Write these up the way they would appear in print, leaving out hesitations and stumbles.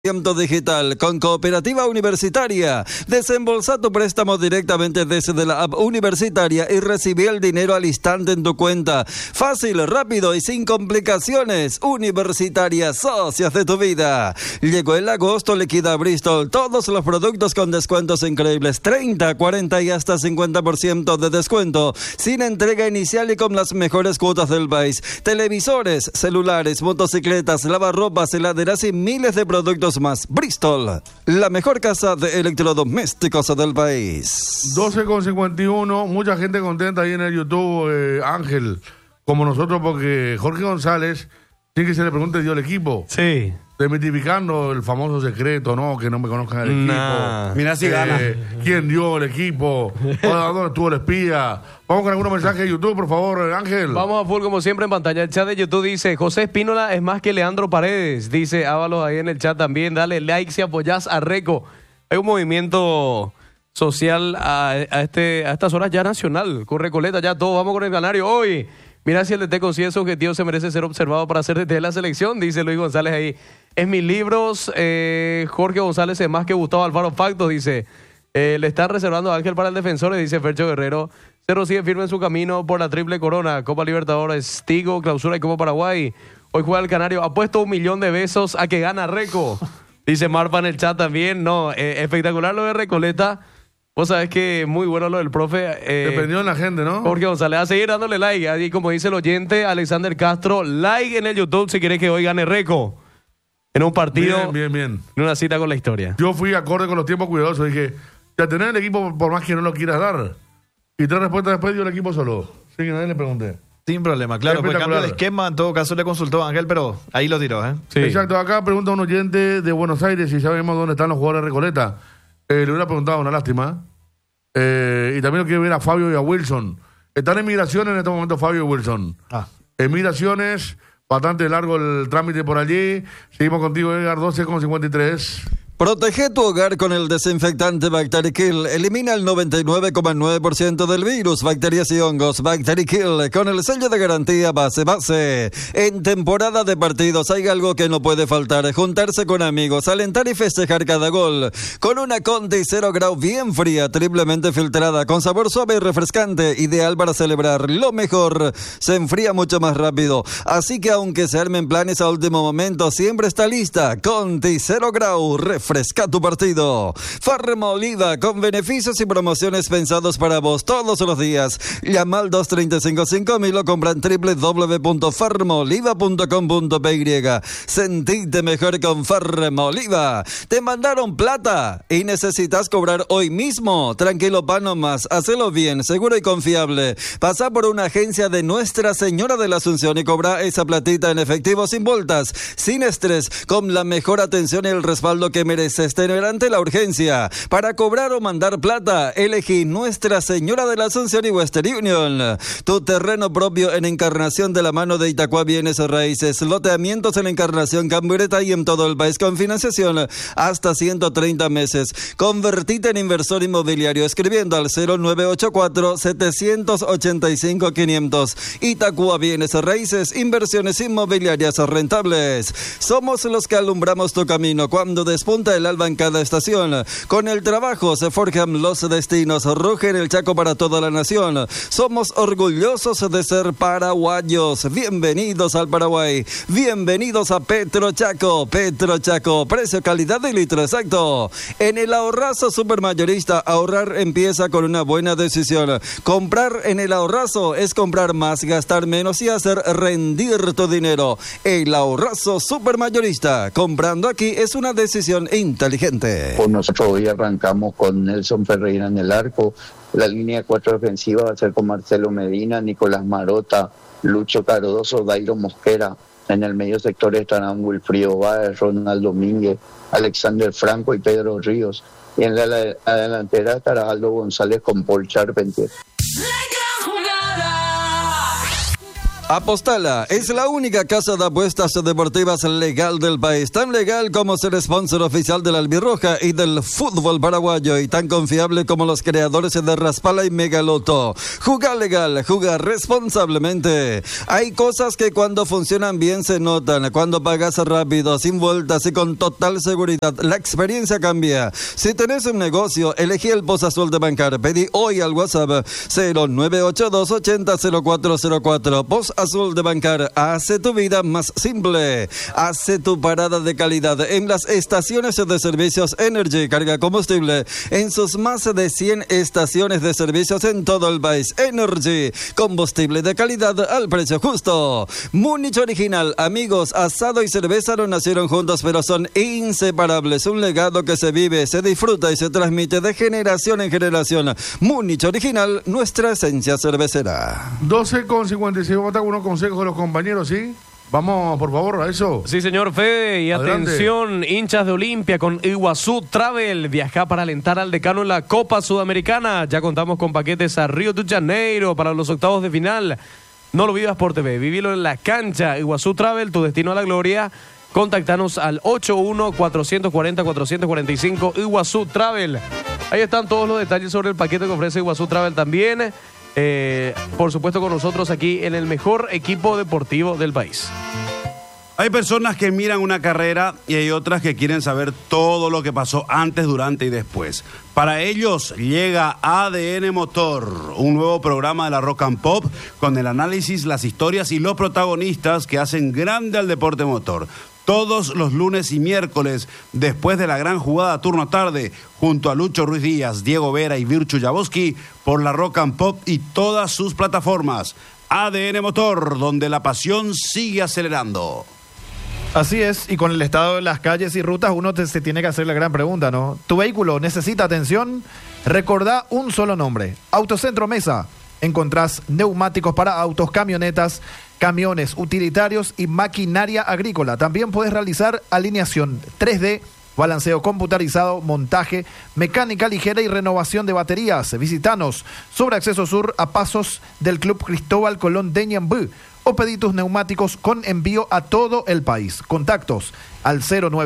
Digital con Cooperativa Universitaria. Desembolsa tu préstamo directamente desde la app universitaria y recibí el dinero al instante en tu cuenta. Fácil, rápido y sin complicaciones. Universitaria, socios de tu vida. Llegó el agosto, liquida Bristol. Todos los productos con descuentos increíbles. 30, 40 y hasta 50% de descuento. Sin entrega inicial y con las mejores cuotas del país. Televisores, celulares, motocicletas, lavarropas, heladeras y miles de productos más. Bristol, la mejor casa de electrodomésticos del país. 12:51, mucha gente contenta ahí en el YouTube, Ángel, como nosotros, porque Jorge González, sin que se le pregunte, dio el equipo. Sí. Desmitificando el famoso secreto, ¿no? Que no me conozcan el equipo. Mira si gana. ¿Quién dio el equipo? ¿Dónde estuvo el espía? Vamos con algunos mensajes de YouTube, por favor, Ángel. Vamos a full como siempre en pantalla. El chat de YouTube dice, José Espínola es más que Leandro Paredes. Dice Ábalos ahí en el chat también. Dale like si apoyás a Reco. Hay un movimiento social a estas horas ya nacional. Con Recoleta ya todos. Vamos con el Canario hoy. Mira si el DT consigue su objetivo, se merece ser observado para ser DT de la selección, dice Luis González ahí. En mis libros, Jorge González es más que Gustavo Alfaro Factos, dice. Le están reservando a Ángel para el defensor, dice Fercho Guerrero. Cerro sigue firme en su camino por la triple corona. Copa Libertadores, Tigo, Clausura y Copa Paraguay. Hoy juega el Canario. Ha puesto 1 millón de besos a que gana Reco. Dice Marfa en el chat también. No, espectacular lo de Recoleta. Vos sabés que muy bueno lo del profe. Dependió en la gente, ¿no? Jorge González, a seguir dándole like. Ahí, como dice el oyente, Alexander Castro, like en el YouTube si querés que hoy gane Reco. En un partido, bien. en una cita con la historia. Yo fui acorde con los tiempos cuidadosos. Dije, ya tenés el equipo por más que no lo quieras dar. Y 3 respuestas después dio el equipo solo. Sí, que nadie le pregunté. Sin problema, claro, pues cambio de esquema, en todo caso le consultó a Ángel, pero ahí lo tiró, ¿eh? Sí. Exacto, acá pregunta un oyente de Buenos Aires si sabemos dónde están los jugadores de Recoleta. Le hubiera preguntado, una lástima. Y también lo quiere ver a Fabio y a Wilson. Están en migraciones en este momento Fabio y Wilson. En migraciones, bastante largo el trámite por allí. Seguimos contigo, Edgar, 12:53. Protege tu hogar con el desinfectante BacteriKill. Elimina el 99,9% del virus, bacterias y hongos. BacteriKill, con el sello de garantía base. En temporada de partidos hay algo que no puede faltar: juntarse con amigos, alentar y festejar cada gol. Con una Conti 0 grau bien fría, triplemente filtrada, con sabor suave y refrescante, ideal para celebrar. Lo mejor, se enfría mucho más rápido. Así que aunque se armen planes a último momento, siempre está lista. Conti 0 grau, refresca tu partido. Farmoliva, con beneficios y promociones pensados para vos todos los días. Llama al 235-5000 o compra en www.farmoliva.com.py. Sentite mejor con Farmoliva. Te mandaron plata y necesitas cobrar hoy mismo. Tranquilo, pa' nomás. Hacelo bien, seguro y confiable. Pasa por una agencia de Nuestra Señora de la Asunción y cobra esa platita en efectivo, sin vueltas, sin estrés, con la mejor atención y el respaldo que mereces tener ante la urgencia. Para cobrar o mandar plata, elegí Nuestra Señora de la Asunción y Western Union. Tu terreno propio en Encarnación, de la mano de Itacua Bienes Raíces. Loteamientos en Encarnación, Cambureta y en todo el país, con financiación hasta 130 meses. Convertite en inversor inmobiliario escribiendo al 0984-785-500. Itacua Bienes Raíces, inversiones inmobiliarias rentables. Somos los que alumbramos tu camino cuando despunta el alba en cada estación. Con el trabajo se forjan los destinos. Ruge en el Chaco para toda la nación. Somos orgullosos de ser paraguayos. Bienvenidos al Paraguay. Bienvenidos a Petro Chaco. Petro Chaco, precio, calidad y litro exacto. En el Ahorrazo Supermayorista, ahorrar empieza con una buena decisión. Comprar en el Ahorrazo es comprar más, gastar menos y hacer rendir tu dinero. El Ahorrazo Supermayorista. Comprando aquí es una decisión inteligente. Por nosotros hoy arrancamos con Nelson Ferreira en el arco. La línea 4 defensiva va a ser con Marcelo Medina, Nicolás Marota, Lucho Cardoso, Dairo Mosquera. En el medio sector estarán Wilfrido Báez, Ronald Domínguez, Alexander Franco y Pedro Ríos. Y en la delantera estará Aldo González con Paul Charpentier. Apostala es la única casa de apuestas deportivas legal del país, tan legal como ser sponsor oficial de la Albirroja y del fútbol paraguayo, y tan confiable como los creadores de Raspala y Megaloto. Juega legal, juega responsablemente. Hay cosas que cuando funcionan bien se notan, cuando pagas rápido, sin vueltas y con total seguridad, la experiencia cambia. Si tenés un negocio, elegí el Post Azul de Bancar. Pedí hoy al WhatsApp 0982 80 0404. Post Azul de Bancar hace tu vida más simple. Hace tu parada de calidad en las estaciones de servicios Energy. Carga combustible en sus más de 100 estaciones de servicios en todo el país. Energy, combustible de calidad al precio justo. Múnich Original, amigos, asado y cerveza no nacieron juntos, pero son inseparables. Un legado que se vive, se disfruta y se transmite de generación en generación. Múnich Original, nuestra esencia cervecera. 12:56, vamos a dar unos consejos de los compañeros, ¿sí? Vamos, por favor, a eso. Sí, señor Fede, y Adelante. atención, hinchas de Olimpia con Iguazú Travel. Viaja para alentar al decano en la Copa Sudamericana. Ya contamos con paquetes a Río de Janeiro para los octavos de final. No lo vivas por TV, vivilo en la cancha. Iguazú Travel, tu destino a la gloria. Contactanos al 81-440-445 Iguazú Travel. Ahí están todos los detalles sobre el paquete que ofrece Iguazú Travel también. Por supuesto con nosotros aquí en el mejor equipo deportivo del país. Hay personas que miran una carrera y hay otras que quieren saber todo lo que pasó antes, durante y después. Para ellos llega ADN Motor, un nuevo programa de la Rock and Pop con el análisis, las historias y los protagonistas que hacen grande al deporte motor. Todos los lunes y miércoles, después de la gran jugada turno tarde, junto a Lucho Ruiz Díaz, Diego Vera y Virchu Jaboski, por la Rock and Pop y todas sus plataformas. ADN Motor, donde la pasión sigue acelerando. Así es, y con el estado de las calles y rutas uno se tiene que hacer la gran pregunta, ¿no? ¿Tu vehículo necesita atención? Recordá un solo nombre, Autocentro Mesa. Encontrás neumáticos para autos, camionetas, camiones utilitarios y maquinaria agrícola. También puedes realizar alineación 3D, balanceo computarizado, montaje, mecánica ligera y renovación de baterías. Visítanos sobre Acceso Sur a pasos del Club Cristóbal Colón de Ñambú, o pedí tus neumáticos con envío a todo el país. Contactos al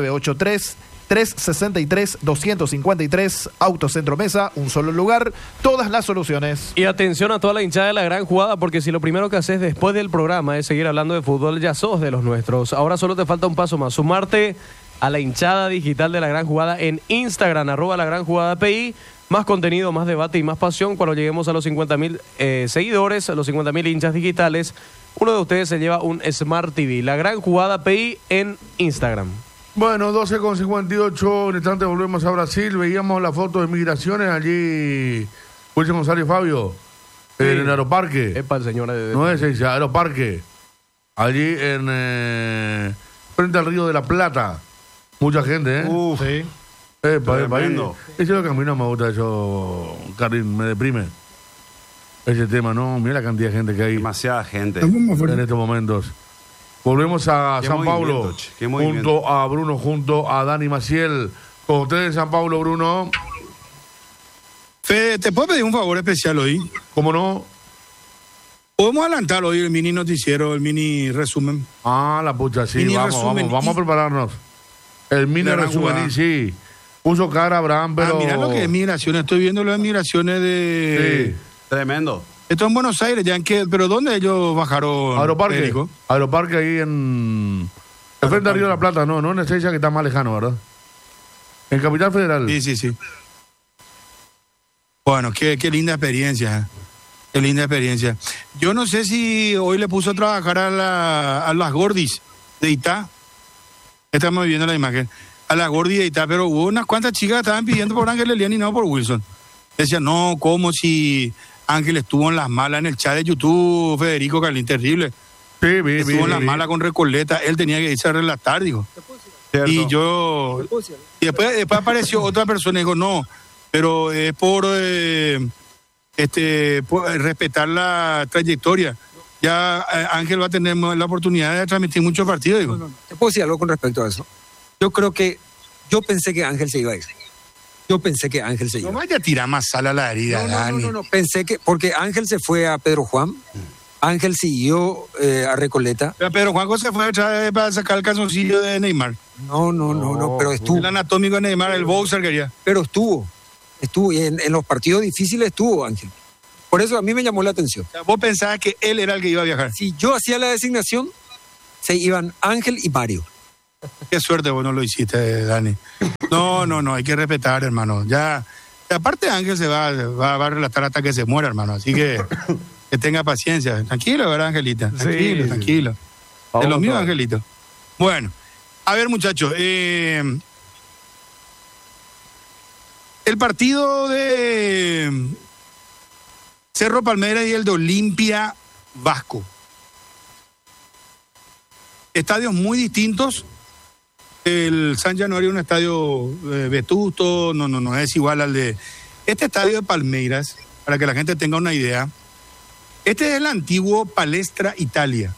0983-363-253. Autocentro Mesa, un solo lugar, todas las soluciones. Y atención a toda la hinchada de la gran jugada, porque si lo primero que haces después del programa es seguir hablando de fútbol, ya sos de los nuestros. Ahora solo te falta un paso más, sumarte a la hinchada digital de la gran jugada en Instagram, @lagranjugadaPI. Más contenido, más debate y más pasión. Cuando lleguemos a los 50,000 seguidores, a los 50,000 hinchas digitales, uno de ustedes se lleva un Smart TV. La gran jugada PI en Instagram. Bueno, 12:58, en instante volvemos a Brasil. Veíamos la foto de migraciones allí, Wilson González y Fabio, en el Aeroparque. Epa, el señor No es ese, Aeroparque. Allí frente al Río de la Plata. Mucha gente, ¿eh? Uf, Sí. tremendo. Ese es lo que a mí no me gusta, eso, Karim, me deprime. Ese tema, ¿no? Mira la cantidad de gente que hay demasiada gente. en estos momentos. Volvemos a Qué San Paulo, movimiento, che, qué movimiento. junto a Bruno, junto a Dani Maciel. Con ustedes en San Paulo, Bruno. Fede, ¿te puedo pedir un favor especial hoy? ¿Cómo no? Podemos adelantar hoy el mini noticiero, el mini resumen. Ah, la pucha, sí, Mini vamos resumen a prepararnos. El mini La gran resumen, jugada. y sí. Puso cara Abraham, pero... Mirá lo que es migración. Estoy viendo las migraciones de... Sí. Tremendo. Esto en Buenos Aires, ya en que... ¿Pero dónde ellos bajaron? Aeroparque. Federico? Aeroparque ahí en... Frente al Río de la Plata, no en Ezeiza, que está más lejano, ¿verdad? En Capital Federal. Sí. Bueno, qué linda experiencia. Qué linda experiencia. Yo no sé si hoy le puso a trabajar a las Gordis de Itá. Estamos viendo la imagen. A las Gordis de Itá, pero hubo unas cuantas chicas que estaban pidiendo por Ángel Elian y no por Wilson. Decían, no, como si Ángel estuvo en las malas en el chat de YouTube, Federico Carlín, terrible. Sí, Estuvo en las malas con Recoleta, él tenía que irse a relatar, dijo. Cierto. Y yo... Y después apareció otra persona y dijo, no, pero es por respetar la trayectoria. Ya Ángel va a tener la oportunidad de transmitir muchos partidos, digo. ¿Te puedo decir algo con respecto a eso? Yo pensé que Ángel se iba a ir. No vaya a tirar más sal a la herida, Dani. No. Pensé que, porque Ángel se fue a Pedro Juan, Ángel siguió a Recoleta. Pero Juanjo se fue otra vez para sacar el calzoncillo de Neymar. No, pero estuvo. El anatómico de Neymar, el boxer quería. Pero estuvo y en los partidos difíciles estuvo Ángel. Por eso a mí me llamó la atención. O sea, vos pensabas que él era el que iba a viajar. Si yo hacía la designación, se iban Ángel y Mario. Qué suerte vos no lo hiciste, Dani. No, hay que respetar, hermano. Ya, aparte Ángel se va a relatar hasta que se muera, hermano. Así que tenga paciencia. Tranquilo, ¿verdad, Angelita? Tranquilo. De los míos, Angelito. Bueno, a ver, muchachos. El partido de Cerro Palmeiras y el de Olimpia Vasco. Estadios muy distintos. El San Januario es un estadio vetusto, no es igual al de... Este estadio de Palmeiras, para que la gente tenga una idea, este es el antiguo Palestra Italia,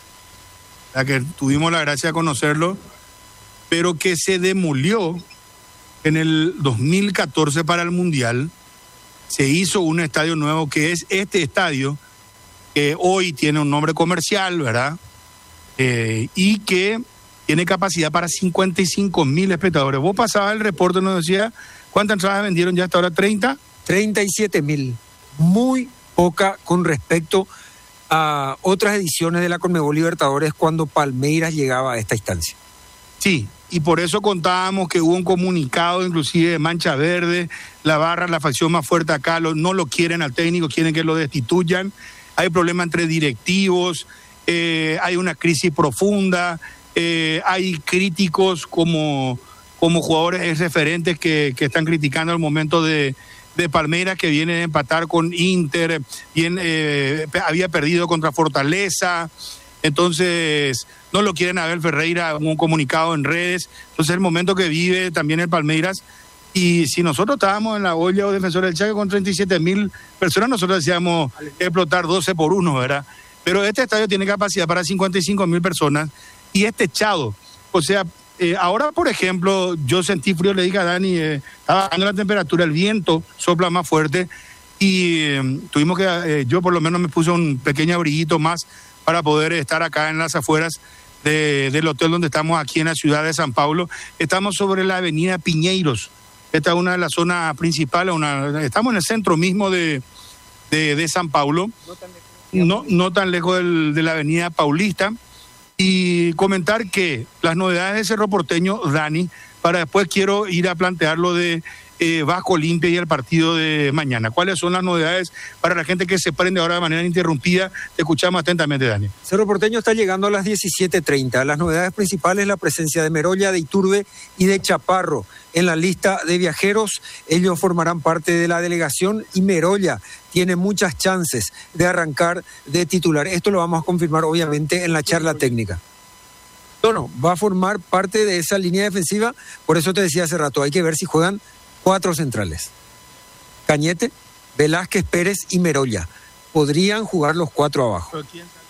la que tuvimos la gracia de conocerlo, pero que se demolió en el 2014 para el Mundial. Se hizo un estadio nuevo que es este estadio, que hoy tiene un nombre comercial, ¿verdad? Y que tiene capacidad para 55.000 espectadores. Vos pasabas el reporte, nos decía, ¿cuántas entradas vendieron ya hasta ahora? ¿30? 37.000. Muy poca con respecto a otras ediciones de la Conmebol Libertadores cuando Palmeiras llegaba a esta instancia. Sí, y por eso contábamos que hubo un comunicado inclusive de Mancha Verde, la barra, la facción más fuerte acá, no lo quieren al técnico, quieren que lo destituyan, hay problemas entre directivos, hay una crisis profunda, hay críticos como jugadores referentes que están criticando el momento de Palmeiras, que viene a empatar con Inter, había perdido contra Fortaleza, entonces no lo quieren Abel Ferreira, un comunicado en redes. Entonces el momento que vive también el Palmeiras, y si nosotros estábamos en la olla o Defensores del Chaco con 37.000 personas, nosotros decíamos explotar 12-1, ¿verdad? Pero este estadio tiene capacidad para 55.000 personas y es techado. O sea, ahora, por ejemplo, yo sentí frío, le dije a Dani, estaba bajando la temperatura, el viento sopla más fuerte y tuvimos que, yo por lo menos me puse un pequeño abriguito más para poder estar acá en las afueras del hotel donde estamos aquí en la ciudad de San Paulo. Estamos sobre la avenida Piñeiros. Esta es una de las zonas principales, estamos en el centro mismo de San Paulo, no tan lejos de la avenida Paulista. Y comentar que las novedades de Cerro Porteño, Dani, para después quiero ir a plantear lo de Vasco Olimpia y el partido de mañana. ¿Cuáles son las novedades para la gente que se prende ahora de manera interrumpida? Te escuchamos atentamente, Dani. Cerro Porteño está llegando a las 17:30. Las novedades principales, la presencia de Merolla, de Iturbe y de Chaparro en la lista de viajeros. Ellos formarán parte de la delegación y Merolla tiene muchas chances de arrancar de titular. Esto lo vamos a confirmar obviamente en la charla técnica. No, va a formar parte de esa línea defensiva. Por eso te decía hace rato, hay que ver si juegan 4 centrales. Cañete, Velázquez, Pérez y Merolla. Podrían jugar los 4 abajo.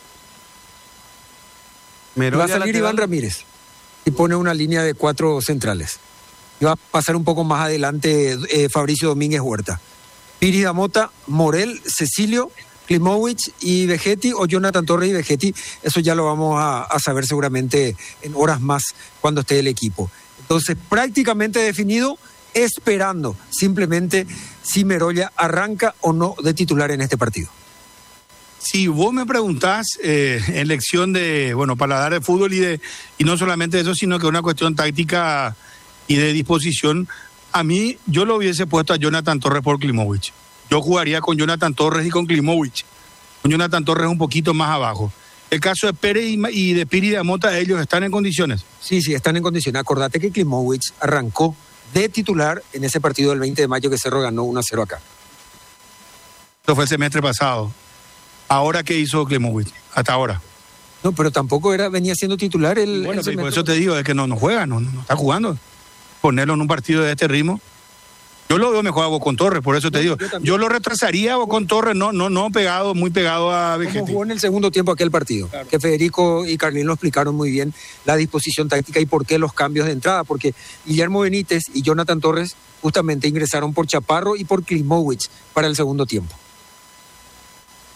Va a salir Iván Ramírez y pone una línea de 4 centrales. Y va a pasar un poco más adelante Fabricio Domínguez Huerta. Piri Damota, Morel, Cecilio, Klimovic y Vegetti, o Jonathan Torres y Vegetti. Eso ya lo vamos a saber seguramente en horas más cuando esté el equipo. Entonces, prácticamente definido, esperando simplemente si Merolla arranca o no de titular en este partido. Si vos me preguntás elección de, paladar de fútbol y no solamente eso, sino que una cuestión táctica y de disposición, a mí yo lo hubiese puesto a Jonathan Torres por Klimovic. Yo jugaría con Jonathan Torres y con Klimovic. Con Jonathan Torres un poquito más abajo. El caso de Pérez y de Piri Damota, ellos están en condiciones. Sí, están en condiciones. Acordate que Klimovic arrancó de titular en ese partido del 20 de mayo que Cerro ganó 1-0 acá. Eso fue el semestre pasado. ¿Ahora qué hizo Klimovic? Hasta ahora. No, pero tampoco venía siendo titular el por semestre. eso te digo, es que no juega, no está jugando. Ponerlo en un partido de este ritmo. Yo lo veo mejor a Bocón Torres, por eso te digo. Yo lo retrasaría a Bocón Torres, muy pegado a Vegetti. Como jugó en el segundo tiempo aquel partido, claro. Que Federico y Carlín lo explicaron muy bien, la disposición táctica y por qué los cambios de entrada, porque Guillermo Benítez y Jonathan Torres justamente ingresaron por Chaparro y por Klimovic para el segundo tiempo.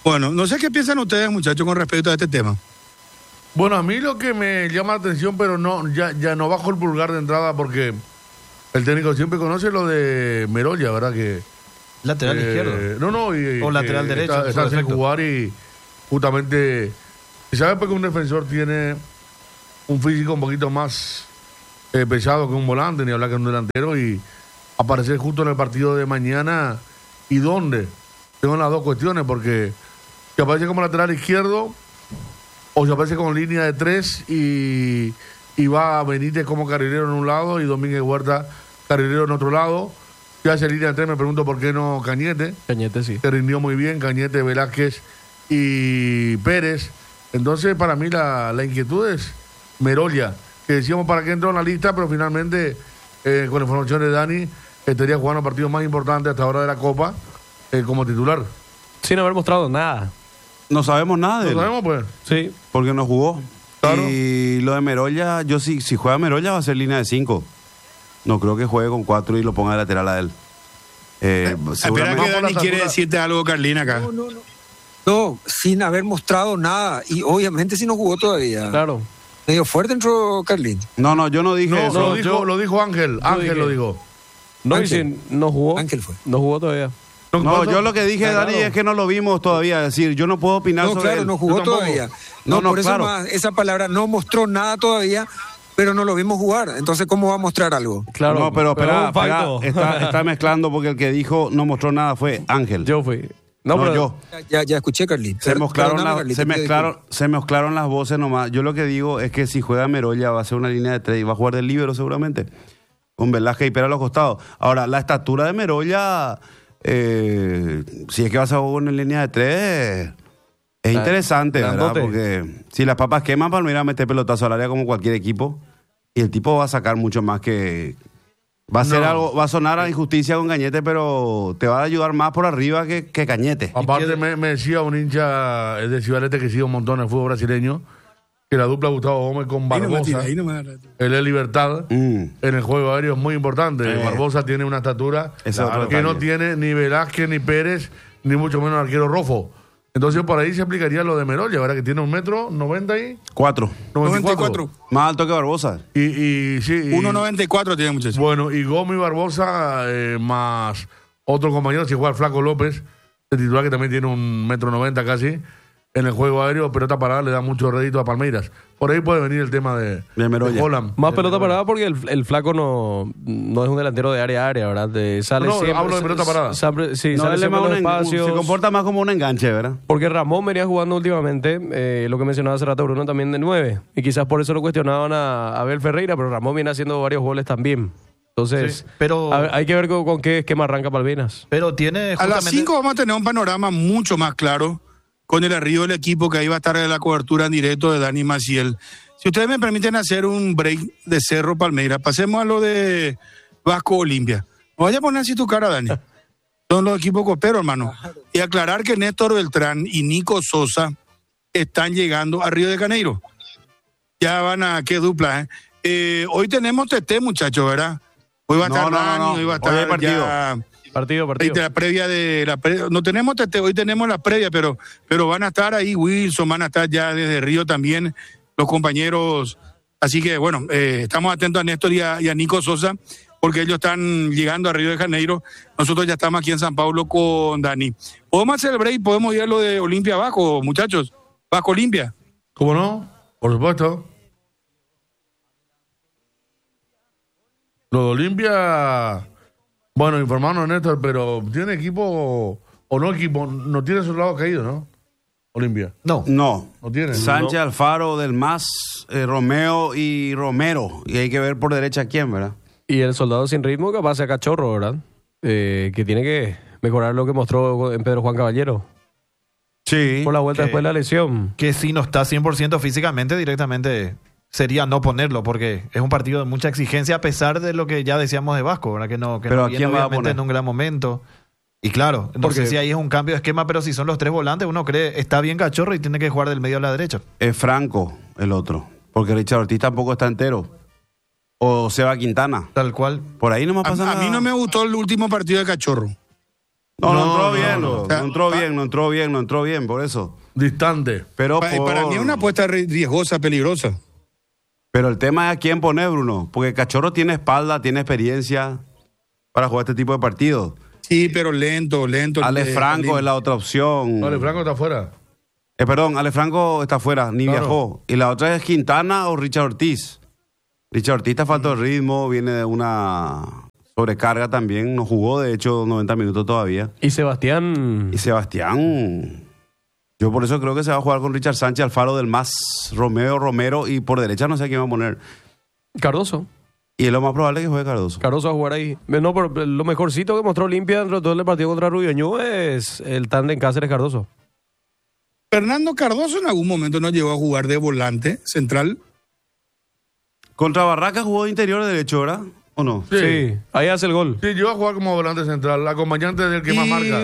Bueno, no sé qué piensan ustedes, muchachos, con respecto a este tema. Bueno, a mí lo que me llama la atención, pero no, ya no bajo el pulgar de entrada porque el técnico siempre conoce lo de Merolla, ¿verdad? Que Lateral izquierdo. No, O lateral derecho, Está en su sin defecto. jugar y justamente, ¿y sabes por qué un defensor tiene un físico un poquito más pesado que un volante, ni hablar que un delantero, y aparecer justo en el partido de mañana? ¿Y dónde? Tengo las dos cuestiones, porque si aparece como lateral izquierdo o si aparece con línea de 3 y va Benítez como carrilero en un lado y Domínguez Huerta carrilero en otro lado. Si hace línea de 3 me pregunto por qué no Cañete, Cañete sí. que rindió muy bien, Cañete, Velázquez y Pérez. Entonces para mí la inquietud es Merolla, que decíamos para qué entró en la lista, pero finalmente con la información de Dani estaría jugando el partido más importante hasta ahora de la Copa como titular. Sin haber mostrado nada. No sabemos nada de él. ¿Lo sabemos pues? Sí. Porque no jugó. Claro. Y lo de Merolla, yo si juega Merolla va a ser línea de 5. No creo que juegue con 4 y lo ponga de lateral a él. Espera Seguramente- que Dani la quiere estatura- decirte algo, Carlina, acá. No, sin haber mostrado nada. Y obviamente si no jugó todavía. Claro. Medio fuerte entró Carlín. No, yo no dije No, eso. lo dijo Ángel. Ángel dije. lo dijo. No, y Ángel. si no jugó. Ángel fue. No jugó todavía. No, yo lo que dije, Claro. Dani, es que no lo vimos todavía. Es decir, yo no puedo opinar No, sobre claro, él. no jugó Yo tampoco. todavía. No, No, por eso claro. más, esa palabra no mostró nada todavía, pero no lo vimos jugar. Entonces, ¿cómo va a mostrar algo? Claro. No, pero espera, un facto. está mezclando porque el que dijo no mostró nada fue Ángel. Yo fui. No, pero yo. Ya escuché, Carlín. Se Perdóname, Carlín, se mezclaron las voces nomás. Yo lo que digo es que si juega Merolla va a ser una línea de 3 y va a jugar del líbero seguramente. Con Velázquez y Pérez a los costados. Ahora, la estatura de Merolla, si es que vas a jugar en línea de 3, es interesante, ¿verdad? grandote. Porque si las papas queman, Palmeiras va a meter pelotazo al área como cualquier equipo. Y el tipo va a sacar mucho más que... Va a ser algo, va a sonar a injusticia con Cañete, pero te va a ayudar más por arriba que Cañete. Aparte me decía un hincha de Ciudad Este que sigue un montón el fútbol brasileño, que la dupla Gustavo Gómez con Barbosa, ahí no me da- él es Libertad, en el juego aéreo es muy importante. Barbosa tiene una estatura Ese es otro que no detalle. tiene ni Velázquez, ni Pérez, ni mucho menos el arquero Rofo. Entonces por ahí se aplicaría lo de Merolla, ¿verdad? Que tiene 1,90 m y 4. 94. Más alto que Barbosa. Y sí. 1.94 tiene, muchachos. Bueno, y Gómez y Barbosa, más otro compañero, si juega el Flaco López, el titular que también tiene 1,90 m casi, en el juego aéreo, pelota parada le da mucho rédito a Palmeiras. Por ahí puede venir el tema de Merolla. Holland. Más pelota parada porque el flaco no es un delantero de área a área, ¿verdad? Sale No, siempre, hablo de pelota parada. Sí, No, sale él es siempre más en los un espacios. se comporta más como un enganche, ¿verdad? Porque Ramón venía jugando últimamente, lo que mencionaba hace rato Bruno, también de 9. Y quizás por eso lo cuestionaban a Abel Ferreira, pero Ramón viene haciendo varios goles también. Entonces, Sí, pero- hay que ver con qué esquema arranca Palmeiras. Pero tiene A las justamente... 5 vamos a tener un panorama mucho más claro con el arribo del equipo, que ahí va a estar la cobertura en directo de Dani Maciel. Si ustedes me permiten hacer un break de Cerro Palmeiras, pasemos a lo de Vasco Olimpia. No vaya a poner así tu cara, Dani. Son los equipos coperos, hermano. Y aclarar que Néstor Beltrán y Nico Sosa están llegando a Río de Janeiro. Ya van a, qué dupla, ¿eh? Hoy tenemos TT, muchachos, ¿verdad? Hoy va a estar Dani, hoy va a Hoy hay estar partido. ya... Partido. La previa no tenemos hoy tenemos la previa, pero van a estar ahí Wilson, van a estar ya desde Río también los compañeros. Así que bueno, estamos atentos a Néstor y a Nico Sosa, porque ellos están llegando a Río de Janeiro. Nosotros ya estamos aquí en San Pablo con Dani. ¿Podemos hacer el break? ¿Podemos ir a lo de Olimpia abajo, muchachos? Vasco Olimpia. ¿Cómo no? Por supuesto. Lo de Olimpia, bueno, informarnos, Néstor, pero ¿tiene equipo o no equipo? No tiene soldado caído, ¿no? Olimpia. No. No. No tiene. Sánchez, Alfaro, Del Mas, Romeo y Romero. Y hay que ver por derecha quién, ¿verdad? Y el soldado sin ritmo capaz sea Cachorro, ¿verdad? Que tiene que mejorar lo que mostró en Pedro Juan Caballero. Sí. Por la vuelta que- después de la lesión. Que si no está 100% físicamente, directamente sería no ponerlo, porque es un partido de mucha exigencia, a pesar de lo que ya decíamos de Vasco, ¿verdad? Que no Pero ¿a viene quién va a obviamente poner? en un gran momento. Y claro, no Porque- sé si ahí es un cambio de esquema, pero si son los tres volantes, uno cree, está bien Cachorro y tiene que jugar del medio a la derecha. Es Franco el otro. Porque Richard Ortiz tampoco está entero. O Seba Quintana. Tal cual. Por ahí no me pasa A nada. mí no me gustó el último partido de Cachorro. No entró bien, no. no entró bien, por eso. Distante. Pero Para mí es una apuesta riesgosa, peligrosa. Pero el tema es a quién poner, Bruno. Porque Cachorro tiene espalda, tiene experiencia para jugar este tipo de partidos. Sí, pero lento. Ale Franco es la otra opción. Ale Franco está afuera. Perdón, Ale Franco está afuera, ni Claro. viajó. Y la otra es Quintana o Richard Ortiz. Richard Ortiz está falta de ritmo, viene de una sobrecarga también. No jugó, de hecho, 90 minutos todavía. Y Sebastián. Y Sebastián, yo por eso creo que se va a jugar con Richard Sánchez, Alfaro del Mas, Romero y por derecha no sé a quién va a poner. Cardoso. Y es lo más probable que juegue Cardoso. Cardoso a jugar ahí. No, pero lo mejorcito que mostró Olimpia dentro de todo el partido contra Rubio Ñu es el tándem Cáceres-Cardoso. Fernando Cardoso en algún momento nos llevó a jugar de volante central. Contra Barracas jugó de interior derecho, ¿verdad? ¿O no? Sí. Ahí hace el gol. Sí, yo voy a jugar como volante central, acompañante del que más marca.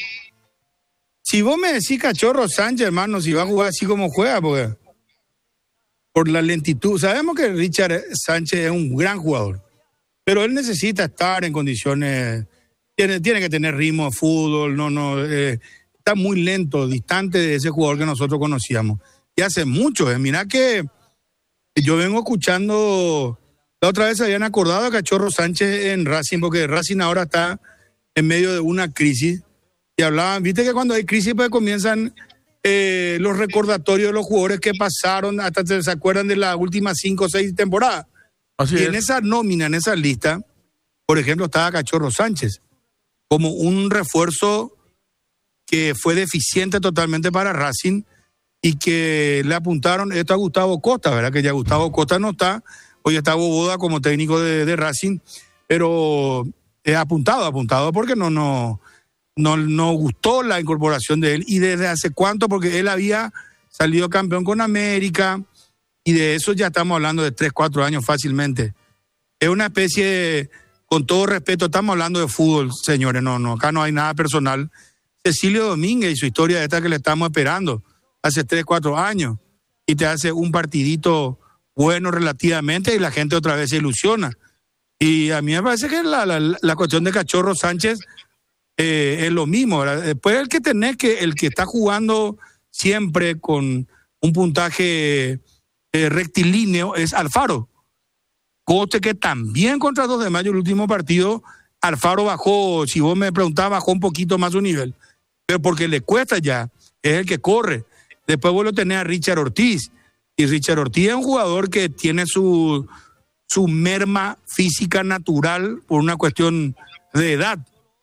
Si vos me decís Cachorro Sánchez, hermano, si va a jugar así como juega, porque por la lentitud. Sabemos que Richard Sánchez es un gran jugador, pero él necesita estar en condiciones, tiene que tener ritmo de fútbol, está muy lento, distante de ese jugador que nosotros conocíamos. Y hace mucho, mirá que yo vengo escuchando, la otra vez habían acordado a Cachorro Sánchez en Racing, porque Racing ahora está en medio de una crisis, y hablaban, viste que cuando hay crisis pues comienzan los recordatorios de los jugadores que pasaron, hasta se acuerdan de las últimas 5 o 6 temporadas. Así Y es. en esa nómina, en esa lista, por ejemplo, estaba Cachorro Sánchez, como un refuerzo que fue deficiente totalmente para Racing y que le apuntaron esto a Gustavo Costa, ¿verdad? Que ya Gustavo Costa no está, hoy está Boboda como técnico de Racing, pero apuntado porque no gustó la incorporación de él. ¿Y desde hace cuánto? Porque él había salido campeón con América y de eso ya estamos hablando de 3, 4 años fácilmente. Es una especie de, con todo respeto, estamos hablando de fútbol, señores, acá no hay nada personal. Cecilio Domínguez y su historia esta que le estamos esperando hace 3, 4 años y te hace un partidito bueno relativamente y la gente otra vez se ilusiona. Y a mí me parece que la cuestión de Cachorro Sánchez es lo mismo, ¿verdad? Después el que está jugando siempre con un puntaje rectilíneo es Alfaro. Coste que también contra 2 de mayo, el último partido, Alfaro bajó, si vos me preguntabas, bajó un poquito más su nivel, pero porque le cuesta ya, es el que corre. Después vos lo tenés a Richard Ortiz, y Richard Ortiz es un jugador que tiene su merma física natural por una cuestión de edad.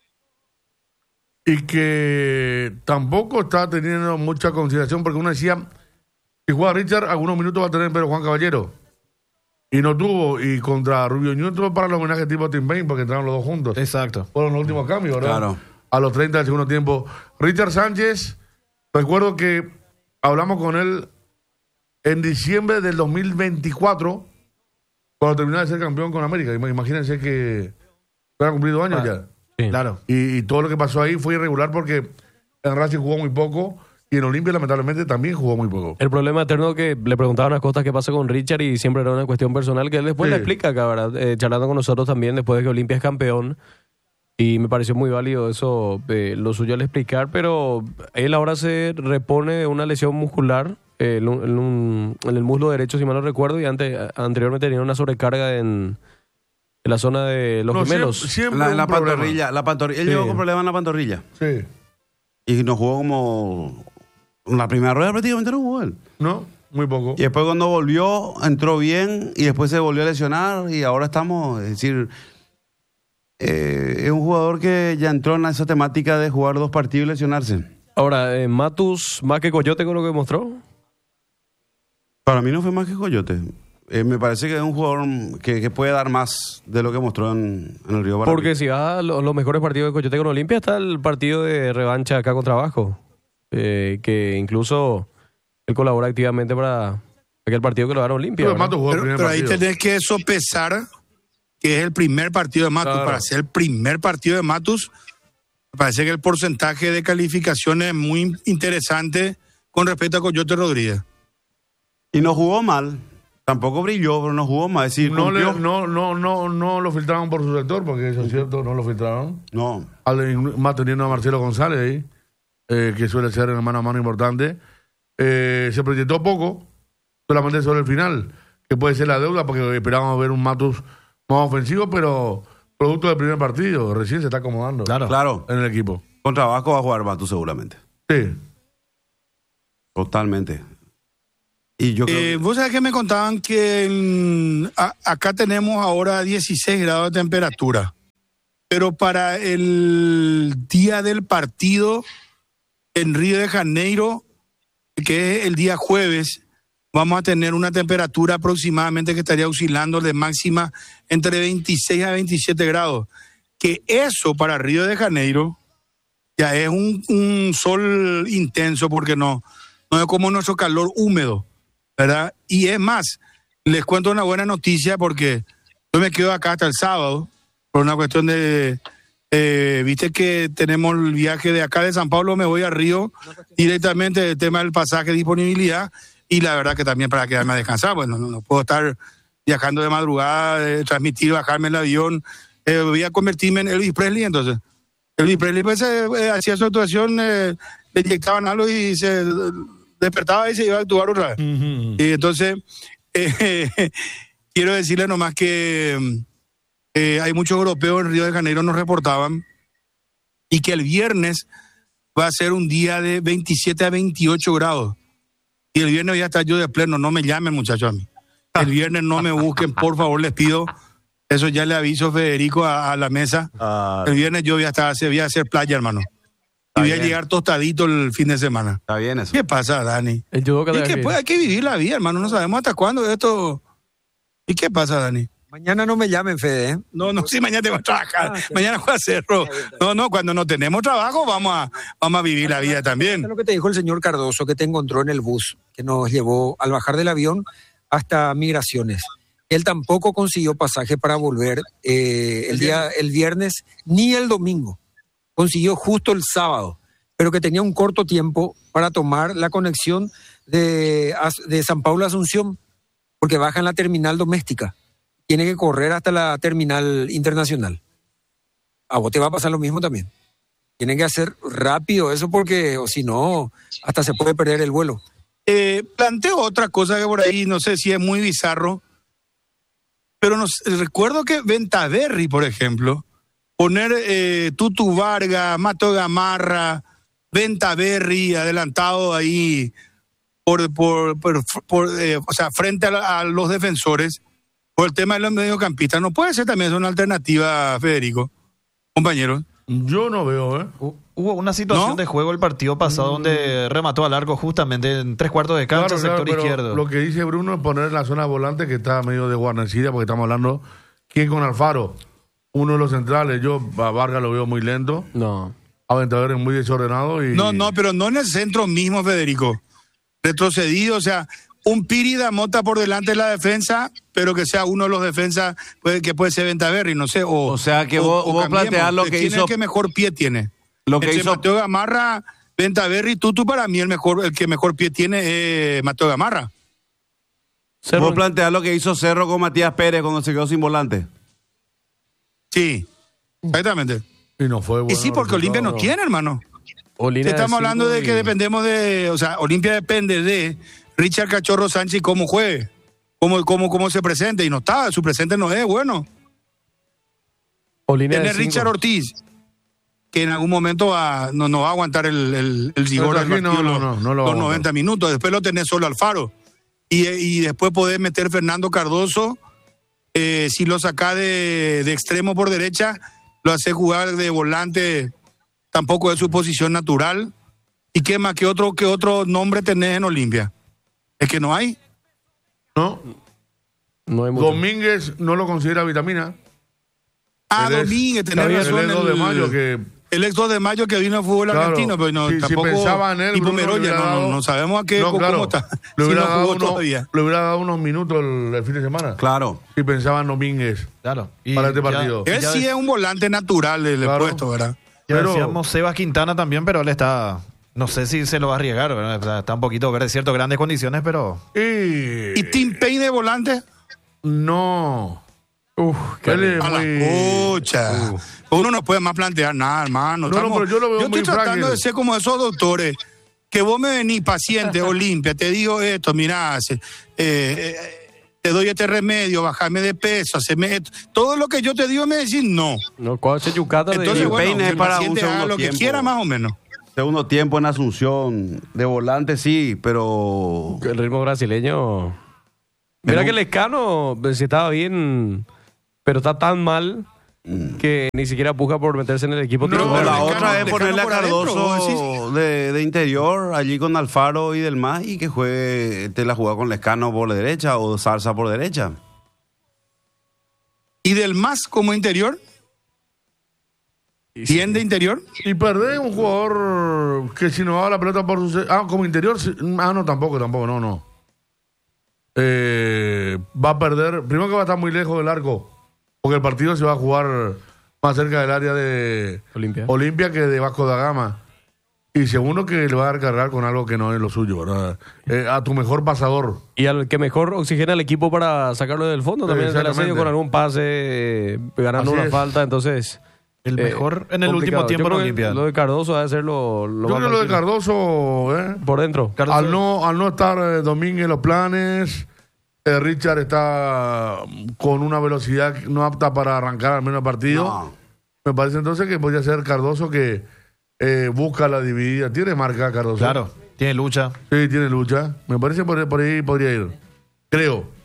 Y que tampoco está teniendo mucha consideración, porque uno decía, si juega Richard, algunos minutos va a tener pero Juan Caballero. Y no tuvo, y contra Rubio Ñu tuvo para el homenaje tipo Tim Bain, porque entraron los dos juntos. Exacto. Fueron los últimos cambios, ¿verdad? Claro. A los 30 del segundo tiempo. Richard Sánchez, recuerdo que hablamos con él en diciembre del 2024, cuando terminó de ser campeón con América. Imagínense que hubiera cumplido años ya. Sí. Claro. Y todo lo que pasó ahí fue irregular porque en Racing jugó muy poco y en Olimpia lamentablemente también jugó muy poco. El problema eterno que le preguntaban a Costa qué pasa con Richard y siempre era una cuestión personal que él después Sí. le explica acá, ¿verdad? Charlando con nosotros también después de que Olimpia es campeón. Y me pareció muy válido eso, lo suyo al explicar, pero él ahora se repone de una lesión muscular en el muslo derecho, si mal no recuerdo, y anteriormente tenía una sobrecarga en la zona de los No, gemelos. siempre La un problema. pantorrilla. Él Sí. llegó con problemas en la pantorrilla. Sí. Y nos jugó como... En la primera rueda prácticamente no jugó él. ¿No? Muy poco. Y después cuando volvió, entró bien y después se volvió a lesionar y ahora estamos, es decir, es un jugador que ya entró en esa temática de jugar 2 partidos y lesionarse. Ahora, Matus, más que Coyote con lo que mostró. Para mí no fue más que Coyote. Me parece que es un jugador que puede dar más de lo que mostró en el Río Barranquilla. Porque si vas a los mejores partidos de Coyote con Olimpia, está el partido de revancha acá contra Vasco. Que incluso él colabora activamente para aquel partido que lo ganó Olimpia. Pero ¿verdad? Mato jugó el primer Pero ahí partido. tenés que sopesar que es el primer partido de Matus. Claro. Para ser el primer partido de Matus, me parece que el porcentaje de calificación es muy interesante con respecto a Coyote Rodríguez. Y no jugó mal. Tampoco brilló, pero no jugó más. Es decir, No cumplió. lo filtraron por su sector, porque eso es cierto, no lo filtraron. No. Más teniendo a Marcelo González ahí, que suele ser el mano a mano importante. Se proyectó poco, solamente sobre el final, que puede ser la deuda, porque esperábamos ver un Matus más ofensivo, pero producto del primer partido, recién se está acomodando. Claro. En el equipo. Contra Vasco va a jugar Matus seguramente. Sí. Totalmente. Y yo creo Vos sabés que me contaban que acá tenemos ahora 16 grados de temperatura, pero para el día del partido en Río de Janeiro, que es el día jueves, vamos a tener una temperatura aproximadamente que estaría oscilando de máxima entre 26 a 27 grados. Que eso para Río de Janeiro ya es un sol intenso, porque no es como nuestro calor húmedo, ¿verdad? Y es más, les cuento una buena noticia, porque yo me quedo acá hasta el sábado por una cuestión de... viste que tenemos el viaje de acá de San Pablo, me voy a Río directamente, el tema del pasaje, disponibilidad, y la verdad que también para quedarme a descansar, pues no puedo estar viajando de madrugada, transmitir, bajarme el avión, voy a convertirme en Elvis Presley. Entonces Elvis Presley pues hacía su actuación, le inyectaban algo y se despertaba y se iba a actuar otra vez. Y entonces quiero decirle nomás que hay muchos europeos en Río de Janeiro, nos reportaban, y que el viernes va a ser un día de 27 a 28 grados. Y el viernes voy a estar yo de pleno. No me llamen, muchachos, a mí. El viernes no me busquen, por favor, les pido. Eso ya le aviso, Federico, a la mesa. El viernes yo voy a hacer playa, hermano. Y voy a llegar tostadito el fin de semana. Está bien eso. ¿Qué pasa, Dani? El judoka Es que pues, hay que vivir la vida, hermano. No sabemos hasta cuándo esto... ¿Y qué pasa, Dani? Mañana no me llamen, Fede, ¿eh? No, sí, mañana tengo que trabajar. Mañana voy a hacerlo. No, cuando no tenemos trabajo vamos a vivir la vida también. Es lo que te dijo el señor Cardoso, que te encontró en el bus, que nos llevó al bajar del avión hasta Migraciones. Él tampoco consiguió pasaje para volver el viernes ni el domingo. Consiguió justo el sábado, pero que tenía un corto tiempo para tomar la conexión de San Pablo a Asunción, porque baja en la terminal doméstica. Tiene que correr hasta la terminal internacional. A vos te va a pasar lo mismo también. Tienen que hacer rápido eso, porque o si no, hasta se puede perder el vuelo. Planteo otra cosa que por ahí, no sé si es muy bizarro, pero recuerdo que Ventaverri, por ejemplo, poner Tutu Vargas, Mato Gamarra, Ventaverri adelantado ahí o sea, frente a los defensores, por el tema de los mediocampistas, ¿no puede ser también una alternativa, Federico, compañeros? Yo no veo, ¿eh? Hubo una situación ¿No? de juego el partido pasado donde remató al arco justamente en 3/4 de cancha, sector pero izquierdo. Lo que dice Bruno es poner en la zona volante, que está medio desguarnecida, porque estamos hablando, ¿quién con Alfaro? Uno de los centrales. Yo a Vargas lo veo muy lento, No. a Ventaver es muy desordenado. Y... No, pero no en el centro mismo, Federico. Retrocedido, o sea, un Piri da Mota por delante de la defensa, pero que sea uno de los defensas, que puede ser Ventaverri, no sé. O sea, que vos cambiemos. planteás lo que ¿Quién hizo- es el que mejor pie tiene? Lo que Entre hizo- Mateo Gamarra, Ventaverri, Tutu, para mí el que mejor pie tiene es Mateo Gamarra. Vos planteás lo que hizo Cerro con Matías Pérez cuando se quedó sin volante. Sí, exactamente. Y no fue bueno. Y sí, porque Olimpia no tiene, hermano. Olina Estamos de hablando de cinco que y- dependemos o sea, Olimpia depende de Richard Cachorro Sánchez y cómo juegue, cómo se presente, y no está, su presente no es bueno. Olina de Tiene cinco. Richard Ortiz, que en algún momento no va a aguantar el rigor del Aquí partido, no lo va a los aguantar. 90 minutos, después lo tenés solo Alfaro. Y después podés meter Fernando Cardoso, si lo sacás de extremo por derecha, lo hace jugar de volante, tampoco es su posición natural. ¿Y qué más? ¿Qué otro nombre tenés en Olimpia? Es que no hay. ¿No? No hay mucho. Domínguez no lo considera vitamina. Él es- Domínguez, tenés el razón. 2 de mayo que... El ex 2 de mayo que vino al fútbol Claro, argentino, pero no, si tampoco pensaba en él, tipo Bruno le Meroya, hubiera dado- no sabemos a qué, No, claro, cómo está. Le Si hubiera, no dado jugó unos, todavía. le hubiera dado unos minutos el fin de semana. Claro. Si pensaba en Domínguez. Claro. Y Para este ya- partido. Él ya sí es un volante natural del Claro. puesto, ¿verdad? Ya Pero- decíamos Sebas Quintana también, pero él está No sé si se lo va a arriesgar, ¿verdad? Está un poquito verde, cierto, grandes condiciones, pero... ¿Y Tim Payne de volante? No. Él es A la muy- pucha. Uno no puede más plantear nada, hermano. No, pero yo lo veo yo muy estoy tratando frágil. de ser como esos doctores. Que vos me venís paciente, Olimpia, te digo esto, mirá, te doy este remedio, bajame de peso, haceme esto. Todo lo que yo te digo me decís no. No, coche yucata Entonces, de... bueno, Payne que es el para un paciente haga segundo lo que tiempo. quiera más o menos. Segundo tiempo en Asunción. De volante sí, pero... El ritmo brasileño. Mira que Lescano si estaba bien, pero está tan mal que ni siquiera puja por meterse en el equipo. No, titular. la Lescano- otra es Lescano ponerle a por adentro, Cardoso de interior, allí con Alfaro y del más, y que juegue la jugada con Lescano por la derecha o Zarza por derecha. Y del más como interior, bien de interior. Y perder un jugador que si no va la pelota por su... como interior... no, tampoco, no. Va a perder... Primero que va a estar muy lejos del arco, porque el partido se va a jugar más cerca del área de Olimpia. que de Vasco da Gama. Y segundo que le va a dar cargar con algo que no es lo suyo, ¿verdad? A tu mejor pasador. Y al que mejor oxigena al equipo para sacarlo del fondo también es el Exactamente. asedio con algún pase, ganando Así una es. falta, entonces... El mejor en el complicado. último tiempo Yo creo en que Olimpia. lo de Cardoso debe ser lo Yo más creo que lo de tranquilo. Cardoso, Por dentro. al no estar Domínguez en los planes, Richard está con una velocidad no apta para arrancar al menos el partido. No. Me parece entonces que podría ser Cardoso que busca la dividida. Tiene marca Cardoso. Claro, tiene lucha. Sí, tiene lucha. Me parece por ahí podría ir. Creo.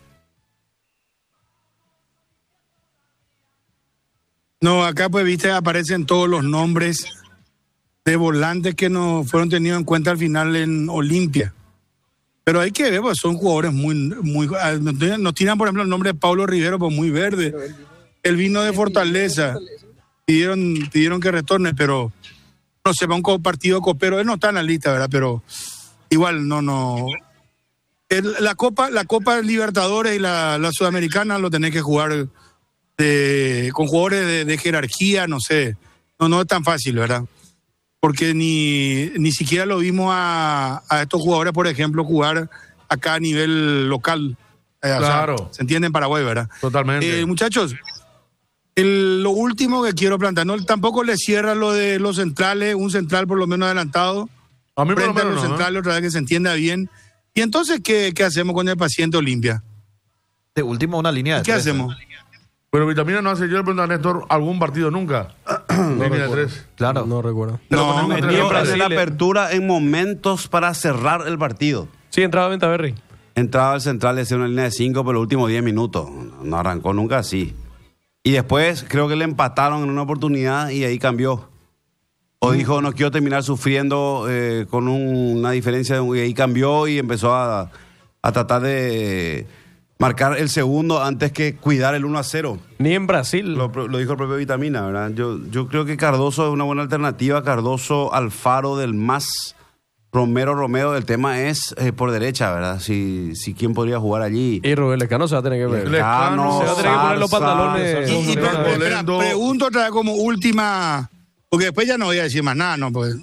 No, acá pues viste, aparecen todos los nombres de volantes que no fueron tenidos en cuenta al final en Olimpia. Pero hay que ver, pues son jugadores muy... Nos tiran, por ejemplo, el nombre de Pablo Rivero, pues muy verde. Él vino de Fortaleza. Pidieron que retorne, pero no sé, va un partido copero. Él no está en la lista, ¿verdad? Pero igual, no. La Copa Libertadores y la Sudamericana lo tenés que jugar con jugadores de jerarquía, no sé. No es tan fácil, ¿verdad? Porque ni siquiera lo vimos a estos jugadores, por ejemplo, jugar acá a nivel local. Claro. O sea, se entiende en Paraguay, ¿verdad? Totalmente. Muchachos, lo último que quiero plantear, no, tampoco le cierra lo de los centrales, un central por lo menos adelantado, A mí por lo frente a menos los no, centrales, otra vez que se entienda bien. Y entonces, ¿qué hacemos con el paciente Olimpia? De último, una línea de ¿Qué tres. hacemos? Pero Vitamina no hace, yo le pregunto a Néstor, ¿algún partido nunca? Línea de tres. Claro. No recuerdo. No, ponemos Yo tres hace centrales. la apertura en momentos para cerrar el partido. Sí, entraba Ventaverri. Entraba al central, le hacía una línea de 5 por los últimos 10 minutos. No arrancó nunca así. Y después creo que le empataron en una oportunidad y ahí cambió. O dijo, no quiero terminar sufriendo con una diferencia, y ahí cambió y empezó a tratar de marcar el segundo antes que cuidar el 1-0. Ni en Brasil. Lo dijo el propio Vitamina, ¿verdad? Yo creo que Cardoso es una buena alternativa. Cardoso, Alfaro del MAS, Romero. El tema es por derecha, ¿verdad? Si quién podría jugar allí. Y Rubén Lescano se va a tener que ver. Lescano, Se va a tener que poner los Zarza. pantalones. Y Espera, espera, pregunto otra vez como última, porque después ya no voy a decir más nada, ¿no? Pues,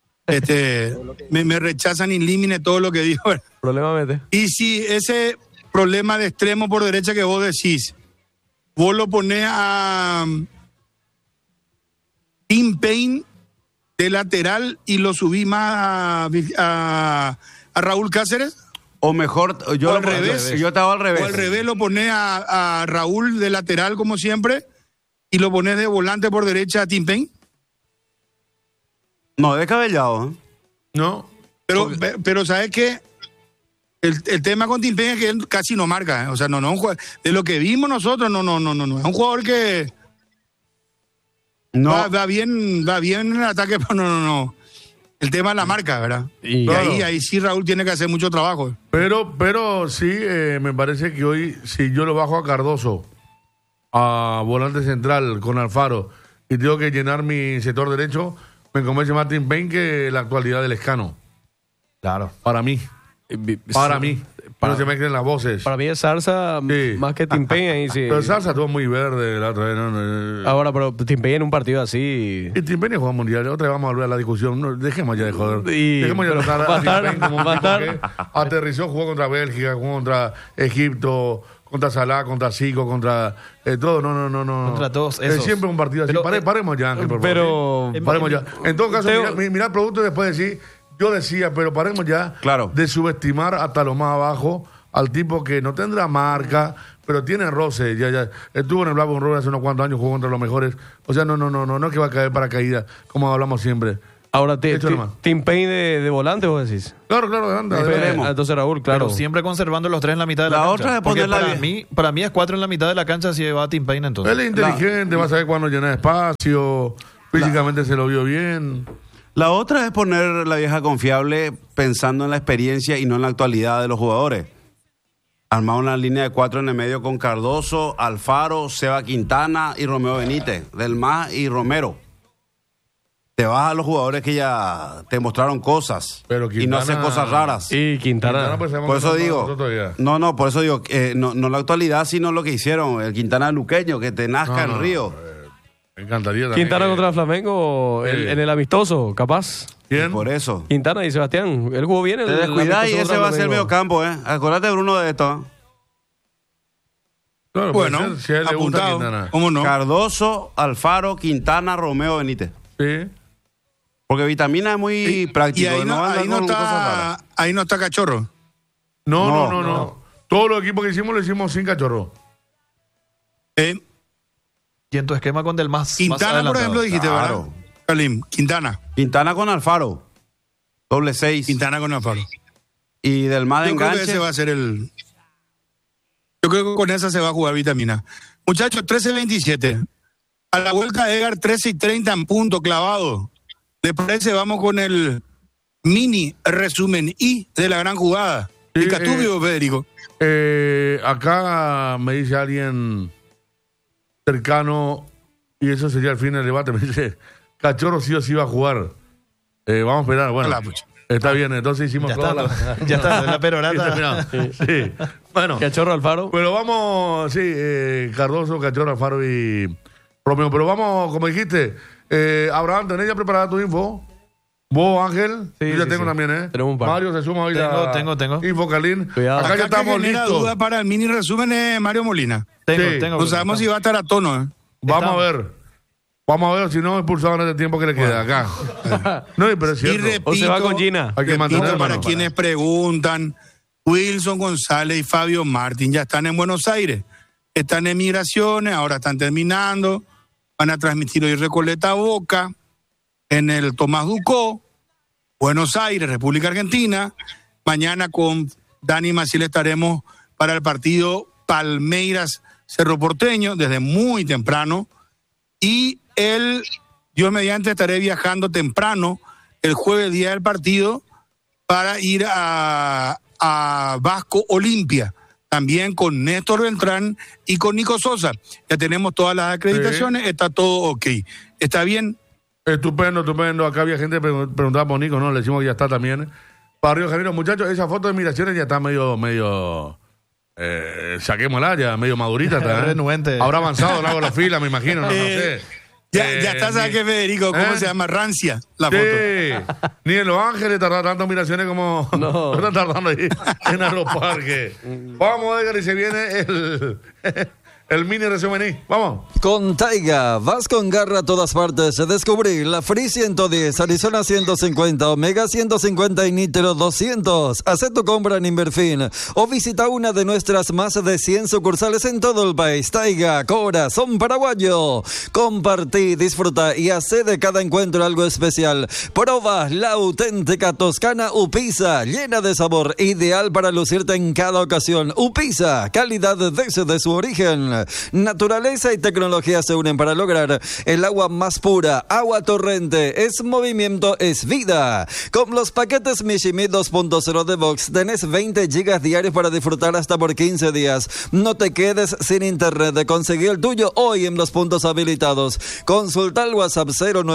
me rechazan in limine todo lo que digo. Problema mete. Y si ese problema de extremo por derecha que vos decís, vos lo ponés a Tim Payne de lateral y lo subí más a Raúl Cáceres, O mejor, o al revés. Yo te hago al revés. O al revés lo ponés a Raúl de lateral como siempre y lo ponés de volante por derecha a Tim Payne. No, descabellado. ¿eh? No. Pero ¿sabes qué? El tema con Tim Payne es que él casi no marca, ¿eh? O sea, no es un jugador, de lo que vimos nosotros, no. Es un jugador que No. va bien en el ataque, pero no. El tema es la marca, ¿verdad? Y- Y Claro. ahí sí Raúl tiene que hacer mucho trabajo. Pero sí, me parece que hoy, si yo lo bajo a Cardoso, a volante central con Alfaro, y tengo que llenar mi sector derecho, me convence más Tim Payne que la actualidad del Lescano. Claro. Para mí. Para mí. no se mezclen las voces. Para mí es Zarza Sí. más que Tim Payne ahí sí. Pero Salsa estuvo muy verde la otra vez. ¿no? Ahora, pero Tim Payne en un partido así. Y Tim Payne jugó mundial. Otra vez vamos a volver a la discusión. No, dejemos ya de joder. Y- Dejemos ya de pero tratar va a a Tim estar- Payne como un va a tipo estar- que aterrizó, jugó contra Bélgica, jugó contra Egipto, contra Salah, contra Zico, contra todo. No. Contra todos Es esos. siempre un partido así. Pero, Paremos ya, Ángel, por favor. pero- ¿sí? Paremos ya. En todo caso, Teo- mira el producto y después decir, yo decía, pero paremos ya Claro. de subestimar hasta lo más abajo al tipo que no tendrá marca, pero tiene roce. Ya. Estuvo en el Blackburn Rovers hace unos cuantos años, jugó contra los mejores. O sea, no es que va a caer para caída, como hablamos siempre. Ahora, Échale más. Tim Payne de volante, vos decís. Claro, adelante. Esperemos. Entonces, Raúl, claro. Pero siempre conservando los tres en la mitad de la, La cancha. otra es Porque ponerla para mí es 4 en la mitad de la cancha si va a Tim Payne entonces. Él es inteligente, va a saber cuándo llenar espacio, físicamente se lo vio bien. La otra es poner la vieja confiable pensando en la experiencia y no en la actualidad de los jugadores. Armar una línea de 4 en el medio con Cardoso, Alfaro, Seba Quintana y Romeo Benítez, Del Mas y Romero. Te vas a los jugadores que ya te mostraron cosas Pero y no hacen Quintana- cosas raras. Y Quintana. pues, sabemos Por que eso son digo, nosotros ya. por eso digo, no la actualidad, sino lo que hicieron, el Quintana luqueño, que te nazca el río. Me encantaría también. Quintana que- contra Flamengo Sí. en el amistoso, capaz. ¿Quién? Por eso. Quintana y Sebastián. Él jugó bien en Te el descuidas y amistoso ese contra va a ser el Flamengo. medio campo, ¿eh? Acuérdate, Bruno, de esto. Claro, puede Bueno, ser, si a él le gusta apuntado. Quintana. ¿Cómo no? Cardoso, Alfaro, Quintana, Romeo Benítez. Sí. Porque Vitamina es muy práctico. Y ahí no, anda ahí no con cosas raras. está, ahí no está Cachorro. No. Todos los equipos que hicimos lo hicimos sin cachorro. Y en tu esquema con Del Mas. más Quintana, por adelantado. ejemplo, dijiste, Claro. ¿verdad? Kalim, Quintana. Quintana con Alfaro. Doble 6. Quintana con Alfaro. Y del más de Yo creo que enganche. ese va a ser el. Yo creo que con esa se va a jugar Vitamina. Muchachos, 13-27. A la vuelta Edgar, 13-30 en punto clavado. ¿Les parece? Vamos con el mini resumen y de la gran jugada. Sí, ¿El Catubio, Federico? Acá me dice alguien cercano, y eso sería el fin del debate, me dice, Cachorro sí o sí va a jugar. Vamos a esperar, bueno. Hola, pucha. Está bien, entonces hicimos Ya toda está, la... ya está, la perorata. Sí. Bueno, Cachorro Alfaro. pero vamos, sí, Cardoso, Cachorro, Alfaro y Romeo. Pero vamos, como dijiste, Abraham, ¿tenés ya preparada tu info? ¿Vos, Ángel? Sí, Yo ya sí, tengo sí. también, ¿eh? Tenemos un par. Mario se suma hoy la Tengo. info, Calín. Cuidado. Acá ya Acá estamos que genera listos. duda para el mini resumen es Mario Molina. Sí. No sabemos si va a estar a tono, ¿eh? Vamos a ver. Vamos a ver si no expulsado en este tiempo que le queda acá. No, pero es Y cierto. repito, O se va con Gina. Hay que repito mantener, para hermano. quienes preguntan, Wilson González y Fabio Martín ya están en Buenos Aires. Están en migraciones, ahora están terminando. Van a transmitir hoy Recoleta Boca en el Tomás Ducó, Buenos Aires, República Argentina. Mañana con Dani Maciel estaremos para el partido Palmeiras Cerro Porteño desde muy temprano. Y Dios mediante, estaré viajando temprano el jueves, día del partido, para ir a Vasco Olimpia, también con Néstor Beltrán y con Nico Sosa. Ya tenemos todas las acreditaciones, está todo ok. ¿Está bien? Estupendo. Acá había gente que preguntaba por Nico, ¿no? Le decimos que ya está también. Para Río Janeiro, muchachos, esa foto de migraciones ya está medio saquémosla, ya medio madurita está. Renuente. Habrá avanzado, no hago la fila, me imagino, no sé. Ya está, ¿sabes qué, Federico? ¿Cómo se llama? Rancia la foto. Sí, ni en Los Ángeles tarda tantas migraciones como No. están tardando ahí en Aeroparque. Vamos, Edgar, y se viene el mini resumen ahí. Vamos. Con Taiga, vas con garra a todas partes. Descubrí la Free 110, Arizona 150, Omega 150 y Nitro 200. Haz tu compra en Inverfin o visita una de nuestras más de 100 sucursales en todo el país. Taiga, corazón paraguayo. Compartí, disfruta y hace de cada encuentro algo especial. Proba la auténtica toscana Upisa, llena de sabor, ideal para lucirte en cada ocasión. Upisa, calidad desde su origen. Naturaleza y tecnología se unen para lograr el agua más pura. Agua Torrente es movimiento, es vida. Con los paquetes Mishimi 2.0 de Vox tenés 20 gigas diarios para disfrutar hasta por 15 días. No te quedes sin internet. Conseguí el tuyo hoy en los puntos habilitados. Consulta el WhatsApp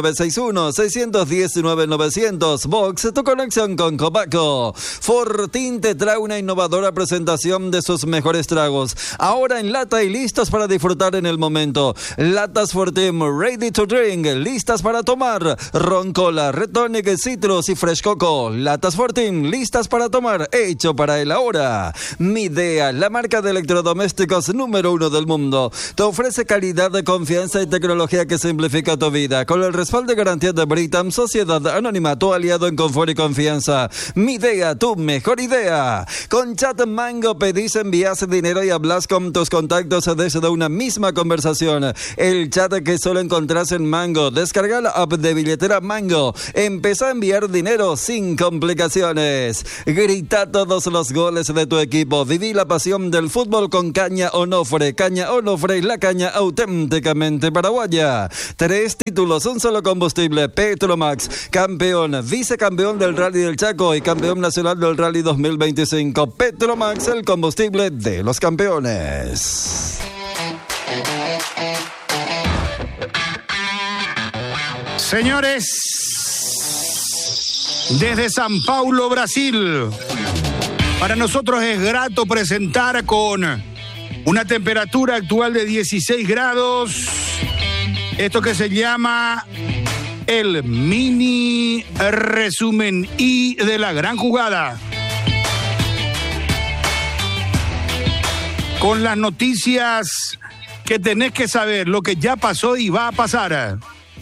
0961-619-900. Vox, tu conexión con Copaco. Fortín te trae una innovadora presentación de sus mejores tragos. Ahora en lata y listas para disfrutar en el momento. Latas Fortín Ready to Drink, listas para tomar. Roncola, Red Tonic, Citrus y Fresh Coco. Latas Fortín, listas para tomar, hecho para el ahora. Midea, la marca de electrodomésticos número 1 del mundo, te ofrece calidad de confianza y tecnología que simplifica tu vida. Con el respaldo y garantía de Britam, Sociedad Anónima, tu aliado en confort y confianza. Midea, tu mejor idea. Con Chat Mango pedís, envías dinero y hablas con tus contactos desde una misma conversación. El chat que solo encontrás en Mango. Descarga la app de billetera Mango. Empezá a enviar dinero sin complicaciones. Grita todos los goles de tu equipo. Viví la pasión del fútbol con Caña Onofre. Caña Onofre, la caña auténticamente paraguaya. 3 títulos, un solo combustible. Petromax, campeón, vicecampeón del Rally del Chaco y campeón nacional del Rally 2025. Petromax, el combustible de los campeones. Señores, desde San Paulo, Brasil, para nosotros es grato presentar con una temperatura actual de 16 grados, esto que se llama el mini resumen I de la gran jugada. Con las noticias que tenés que saber, lo que ya pasó y va a pasar.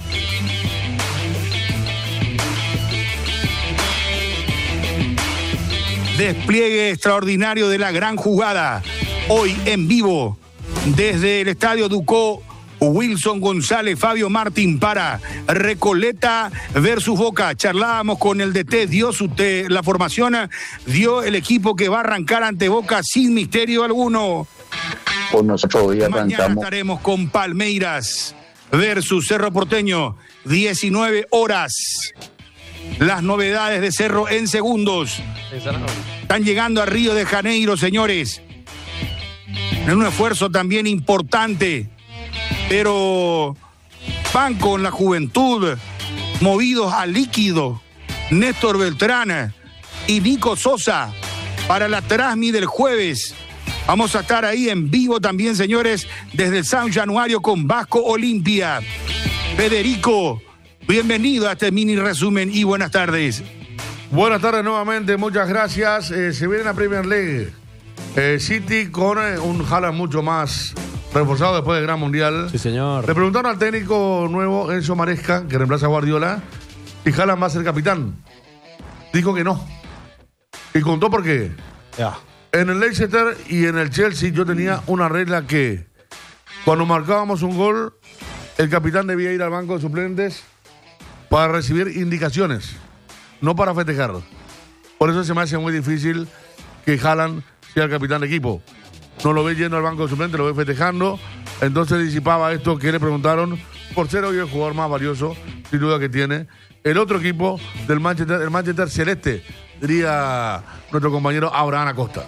Despliegue extraordinario de la gran jugada. Hoy en vivo, desde el Estadio Ducó, Wilson González, Fabio Martín para Recoleta versus Boca. Charlábamos con el DT, dio la formación, dio el equipo que va a arrancar ante Boca sin misterio alguno. Por nosotros hoy Mañana arrancamos. estaremos con Palmeiras versus Cerro Porteño, 19 horas. Las novedades de Cerro en segundos. Están llegando a Río de Janeiro, señores. En un esfuerzo también importante. Pero van con la juventud, movidos a líquido. Néstor Beltrán y Nico Sosa para la Trasmi del jueves. Vamos a estar ahí en vivo también, señores, desde el San Januario con Vasco Olimpia. Federico, bienvenido a este mini resumen y buenas tardes. Buenas tardes nuevamente, muchas gracias. Se viene la Premier League. City con un Haaland mucho más reforzado después del Gran Mundial. Sí, señor. Le preguntaron al técnico nuevo, Enzo Maresca, que reemplaza a Guardiola, si Haaland va a ser capitán. Dijo que no. Y contó por qué. Ya. En el Leicester y en el Chelsea yo tenía una regla que cuando marcábamos un gol, el capitán debía ir al banco de suplentes para recibir indicaciones, no para festejar. Por eso se me hace muy difícil que Haaland sea el capitán de equipo. No lo ve yendo al banco de suplentes, lo ve festejando. Entonces disipaba esto que le preguntaron por ser hoy el jugador más valioso, sin duda que tiene el otro equipo del Manchester, el Manchester Celeste, diría nuestro compañero Abraham Acosta.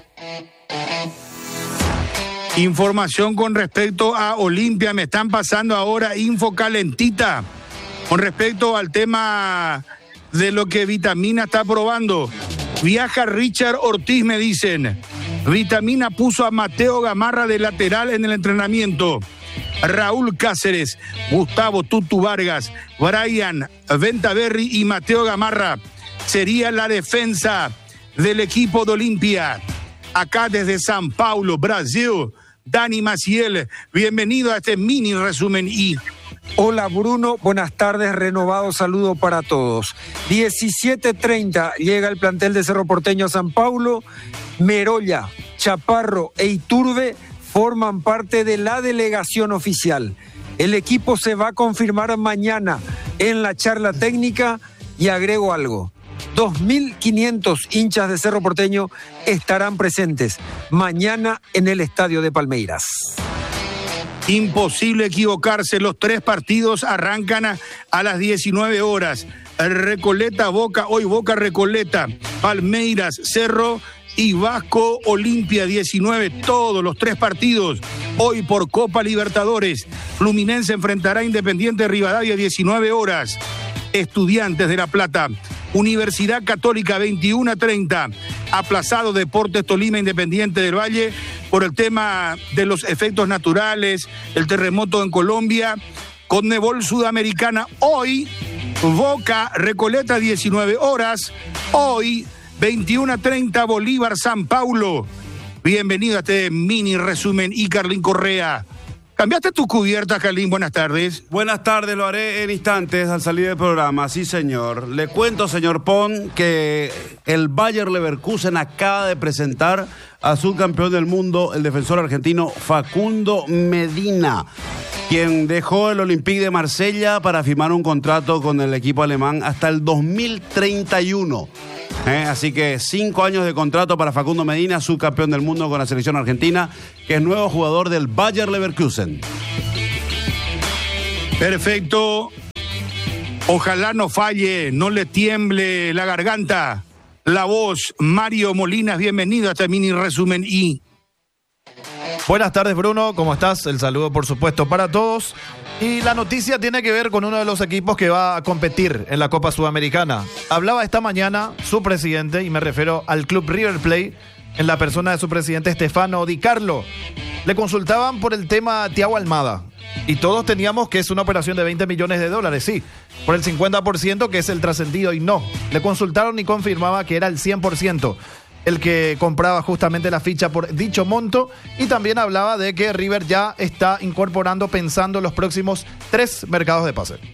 Información con respecto a Olimpia, me están pasando ahora info calentita con respecto al tema de lo que Vitamina está probando. Viaja Richard Ortiz, me dicen. Vitamina puso a Mateo Gamarra de lateral en el entrenamiento. Raúl Cáceres, Gustavo Tutu Vargas, Brian Ventaverri y Mateo Gamarra sería la defensa del equipo de Olimpia. Acá desde San Paulo, Brasil, Dani Maciel, bienvenido a este mini resumen I. Hola Bruno, buenas tardes, renovado saludo para todos. 17:30 llega el plantel de Cerro Porteño a San Paulo. Merolla, Chaparro e Iturbe forman parte de la delegación oficial. El equipo se va a confirmar mañana en la charla técnica y agrego algo. 2.500 hinchas de Cerro Porteño estarán presentes mañana en el Estadio de Palmeiras. Imposible equivocarse, los 3 partidos arrancan a las 19 horas. Recoleta, Boca, hoy Boca, Recoleta, Palmeiras, Cerro y Vasco, Olimpia, 19, todos los 3 partidos. Hoy por Copa Libertadores, Fluminense enfrentará a Independiente Rivadavia, 19 horas. Estudiantes de La Plata, Universidad Católica, 21:30. Aplazado Deportes Tolima, Independiente del Valle, por el tema de los efectos naturales, el terremoto en Colombia. Conmebol Sudamericana, hoy Boca, Recoleta, 19 horas. Hoy, 21:30, Bolívar, San Paulo. Bienvenido a este mini resumen. Y Carlín Correa. ¿Cambiaste tu cubierta, Carlín? Buenas tardes. Buenas tardes, lo haré en instantes al salir del programa, sí señor. Le cuento, señor Pon, que el Bayer Leverkusen acaba de presentar a su campeón del mundo, el defensor argentino Facundo Medina, quien dejó el Olympique de Marsella para firmar un contrato con el equipo alemán hasta el 2031. Así que 5 años de contrato para Facundo Medina, subcampeón del mundo con la selección argentina, que es nuevo jugador del Bayer Leverkusen. Perfecto. Ojalá no falle, no le tiemble la garganta, la voz. Mario Molinas, bienvenido a este mini resumen y... Buenas tardes, Bruno, ¿cómo estás? El saludo, por supuesto, para todos. Y la noticia tiene que ver con uno de los equipos que va a competir en la Copa Sudamericana. Hablaba esta mañana su presidente, y me refiero al club River Plate, en la persona de su presidente Stefano Di Carlo. Le consultaban por el tema Thiago Almada. Y todos teníamos que es una operación de $20 millones, sí. Por el 50% que es el trascendido y no. Le consultaron y confirmaba que era el 100%. El que compraba justamente la ficha por dicho monto, y también hablaba de que River ya está incorporando, pensando en los próximos 3 mercados de pase.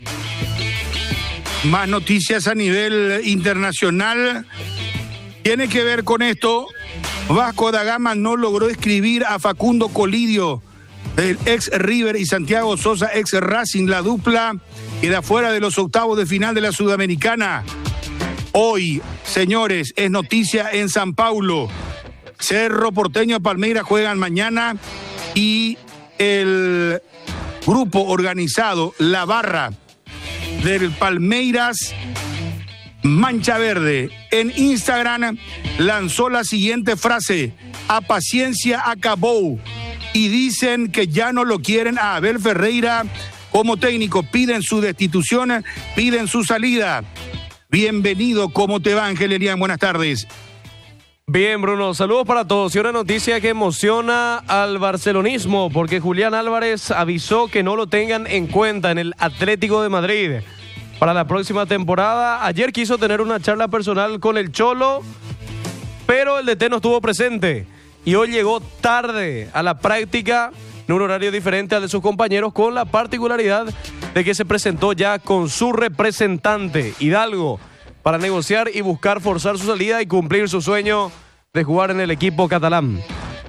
Más noticias a nivel internacional. Tiene que ver con esto. Vasco da Gama no logró escribir a Facundo Colidio, el ex River, y Santiago Sosa, ex Racing. La dupla queda fuera de los octavos de final de la Sudamericana. Hoy, señores, es noticia en San Paulo. Cerro Porteño, Palmeiras juegan mañana, y el grupo organizado, la barra del Palmeiras Mancha Verde, en Instagram lanzó la siguiente frase: a paciencia acabó, y dicen que ya no lo quieren a Abel Ferreira como técnico, piden su destitución, piden su salida. Bienvenido, ¿cómo te va, Ángel Elian? Buenas tardes. Bien, Bruno, saludos para todos. Y una noticia que emociona al barcelonismo, porque Julián Álvarez avisó que no lo tengan en cuenta en el Atlético de Madrid para la próxima temporada. Ayer quiso tener una charla personal con el Cholo, pero el DT no estuvo presente. Y hoy llegó tarde a la práctica, en un horario diferente al de sus compañeros, con la particularidad de que se presentó ya con su representante, Hidalgo, para negociar y buscar forzar su salida y cumplir su sueño de jugar en el equipo catalán.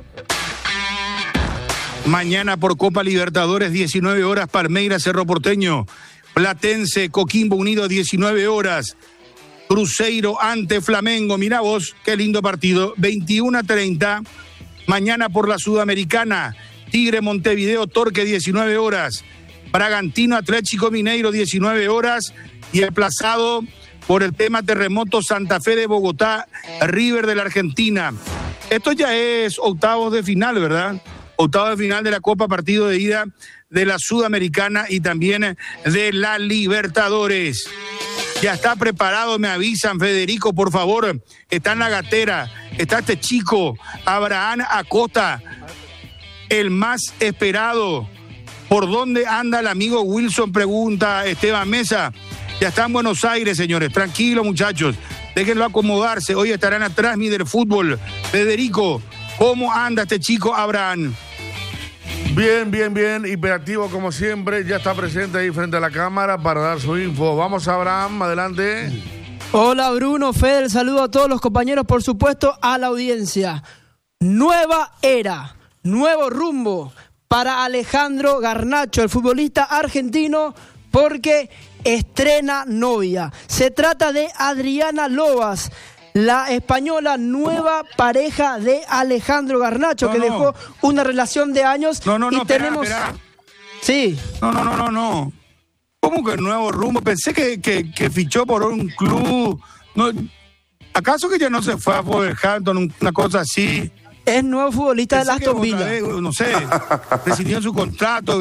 Mañana por Copa Libertadores, 19 horas, Palmeiras, Cerro Porteño. Platense, Coquimbo Unido, 19 horas. Cruzeiro ante Flamengo. Mirá vos, qué lindo partido. 21:30. Mañana por la Sudamericana. Tigre, Montevideo, Torque, 19 horas. Bragantino, Atlético Mineiro, 19 horas. Y aplazado por el tema terremoto, Santa Fe de Bogotá, River de la Argentina. Esto ya es octavos de final, ¿verdad? Octavos de final de la Copa, partido de ida de la Sudamericana y también de la Libertadores. Ya está preparado, me avisan, Federico, por favor. Está en la gatera, está este chico, Abraham Acosta, el más esperado. ¿Por dónde anda el amigo Wilson? Pregunta Esteban Mesa. Ya está en Buenos Aires, señores. Tranquilo, muchachos. Déjenlo acomodarse. Hoy estarán atrás del fútbol. Federico, ¿cómo anda este chico Abraham? Bien, bien, bien. Hiperactivo como siempre. Ya está presente ahí frente a la cámara para dar su info. Vamos, Abraham, adelante. Hola, Bruno, Fede, el saludo a todos los compañeros, por supuesto, a la audiencia. Nueva era, nuevo rumbo para Alejandro Garnacho, el futbolista argentino, porque estrena novia. Se trata de Adriana Lobas, la española, nueva pareja de Alejandro Garnacho, que dejó una relación de años. Espera. Sí. No. ¿Cómo que nuevo rumbo? Pensé que fichó por un club. No, ¿acaso que ya no se fue a Wolverhampton, una cosa así? Es nuevo futbolista del Pensé que Aston otra Villa. vez, no sé, rescindió su contrato.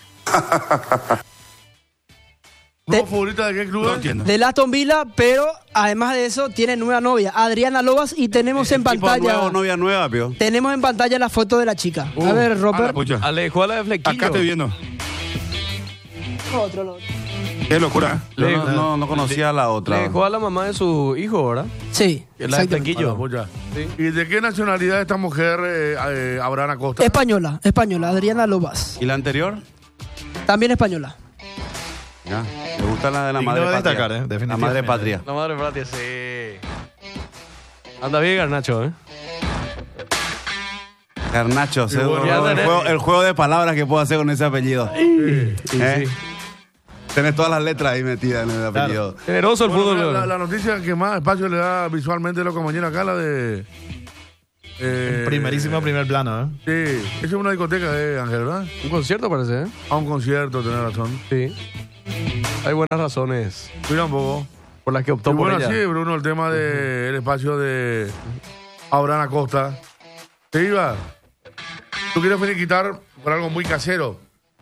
¿Nuevo futbolista de qué club? No es? entiendo. Del Aston Villa, pero además de eso tiene nueva novia, Adriana Lobas, y tenemos en Tipo pantalla. nuevo, novia nueva, pio. Tenemos en pantalla la foto de la chica. A ver, A la Robert. pucha. Alejuela de flequillo. Acá estoy viendo. Otro. Qué locura. Yo no conocía a la Le otra. dejó a la mamá de su hijo, ¿verdad? Sí, Que la de exactamente. flequillo. Pucha. ¿Y de qué nacionalidad esta mujer, Abraham Acosta? Española, Adriana Lobas. ¿Y la anterior? También española. Ya. Me gusta la de la Digno madre de patria. destacar, La definitivamente. madre patria. La madre patria, sí. Anda bien, Garnacho, ¿eh? Garnacho, Y bueno, el juego de palabras que puedo hacer con ese apellido. ¿Eh? Tenés todas las letras ahí metidas en el apellido. Generoso el Bueno, fútbol. la, León. la noticia que más espacio le da visualmente a los compañeros acá, la de... Primerísimo primer plano, ¿eh? Sí, esa es una discoteca, Ángel, ¿verdad? Un concierto parece, ¿eh? A un concierto, tenés razón. Sí. Hay buenas razones Mira un poco. por las que optó Y por bueno, ella. sí, Bruno, el tema del espacio de Abraham Acosta. ¿Te iba? Tú quieres finiquitar por algo muy casero.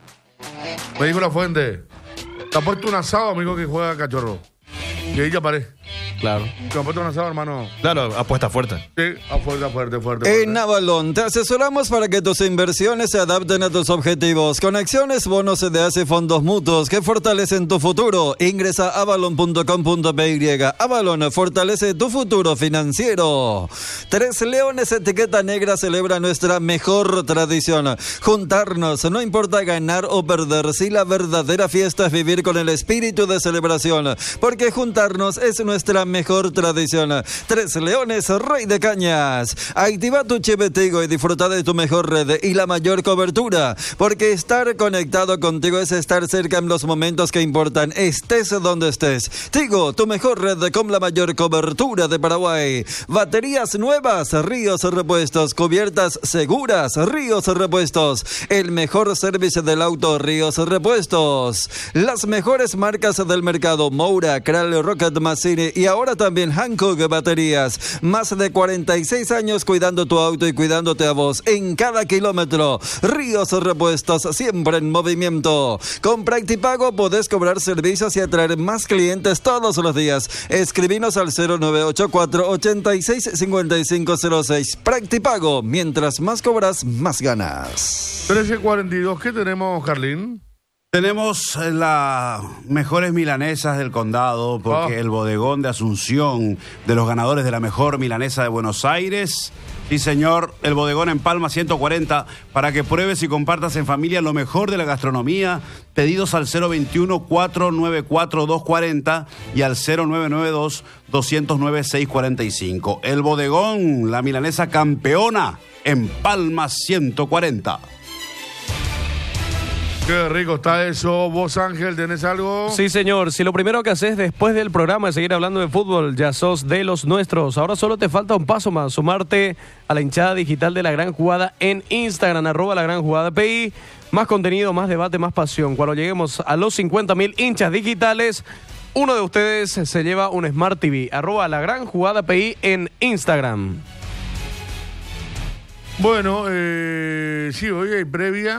Me dijo la fuente. Te ha puesto un asado, amigo, que juega cachorro. Y ahí ya paré. Claro. Te ha puesto un asado, hermano. Claro, apuesta fuerte. Sí, fuerte. En Avalon te asesoramos para que tus inversiones se adapten a tus objetivos. Conexiones, bonos CDAs y fondos mutuos que fortalecen tu futuro. Ingresa a avalon.com.py. Avalon fortalece tu futuro financiero. Tres Leones Etiqueta Negra celebra nuestra mejor tradición. Juntarnos, no importa ganar o perder, si la verdadera fiesta es vivir con el espíritu de celebración. Porque juntarnos es nuestra mejor tradición. Tres Leones, Rey de Cañas. Activa tu chip Tigo y disfruta de tu mejor red y la mayor cobertura. Porque estar conectado contigo es estar cerca en los momentos que importan, estés donde estés. Tigo, tu mejor red con la mayor cobertura de Paraguay. Baterías nuevas, Ríos Repuestos. Cubiertas seguras, Ríos Repuestos. El mejor servicio del auto, Ríos Repuestos. Las mejores marcas del mercado, Moura, Kral, Rocket Massini y ahora también Hankook Baterías. Más de 46 años cuidando tu auto y cuidándote a vos en cada kilómetro. Ríos Repuestos, siempre en movimiento. Con Practipago podés cobrar servicios y atraer más clientes todos los días. Escribinos al 0984 86 5506. Practipago, mientras más cobras, más ganas. 13:42, ¿qué tenemos, Carlín? Tenemos las mejores milanesas del condado, porque el bodegón de Asunción, de los ganadores de la mejor milanesa de Buenos Aires. Sí, señor, el bodegón en Palma 140, para que pruebes y compartas en familia lo mejor de la gastronomía. Pedidos al 021-494-240 y al 0992-209-645. El bodegón, la milanesa campeona en Palma 140. Qué rico está eso. ¿Vos, Ángel, tenés algo? Sí, señor. Si lo primero que haces después del programa es seguir hablando de fútbol, ya sos de los nuestros. Ahora solo te falta un paso más, sumarte a la hinchada digital de La Gran Jugada en Instagram, @LaGranJugadaPI. Más contenido, más debate, más pasión. Cuando lleguemos a los 50.000 hinchas digitales, uno de ustedes se lleva un Smart TV, @LaGranJugadaPI en Instagram. Bueno, sí, hoy hay previa.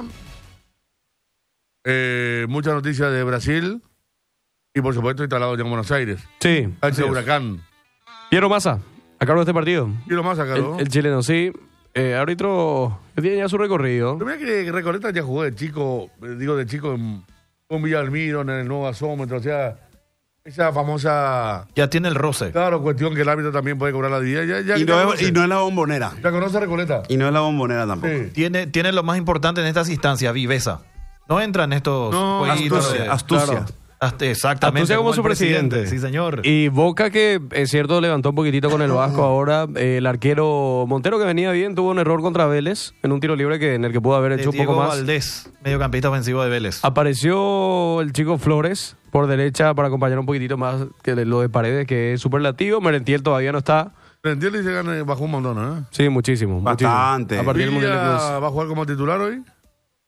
Muchas noticias de Brasil. Y por supuesto instalado ya en Buenos Aires. Sí. H. Huracán. Piero Massa, a cargo de este partido. Y lo más acá, ¿no? El chileno, sí. Árbitro que tiene ya su recorrido. Pero mira que Recoleta ya jugó de chico, con Villalmiro en el nuevo gasómetro, o sea, esa famosa, Ya tiene el roce. claro, cuestión que el árbitro también puede cobrar la día. Y no es la bombonera. ¿Ya conoce Recoleta? Y no es la bombonera tampoco. Sí. Tiene lo más importante en estas instancias, viveza. No entra en estos No, jueguitos astucia, de- astucia. Claro. Exactamente. Astucia como el su presidente. Sí, señor. Y Boca, que es cierto, levantó un poquitito con el Vasco ahora. El arquero Montero, que venía bien, tuvo un error contra Vélez en un tiro libre en el que pudo haber hecho un Diego poco más. Valdés, mediocampista ofensivo de Vélez. Apareció el chico Flores por derecha para acompañar un poquitito más que lo de Paredes, que es superlativo. Merentiel todavía no está. Entiende y se gana, bajó un montón, ¿eh? Sí, muchísimo. Bastante. Muchísimo. A partir del Mundial de Clubes. ¿Va a jugar como titular hoy?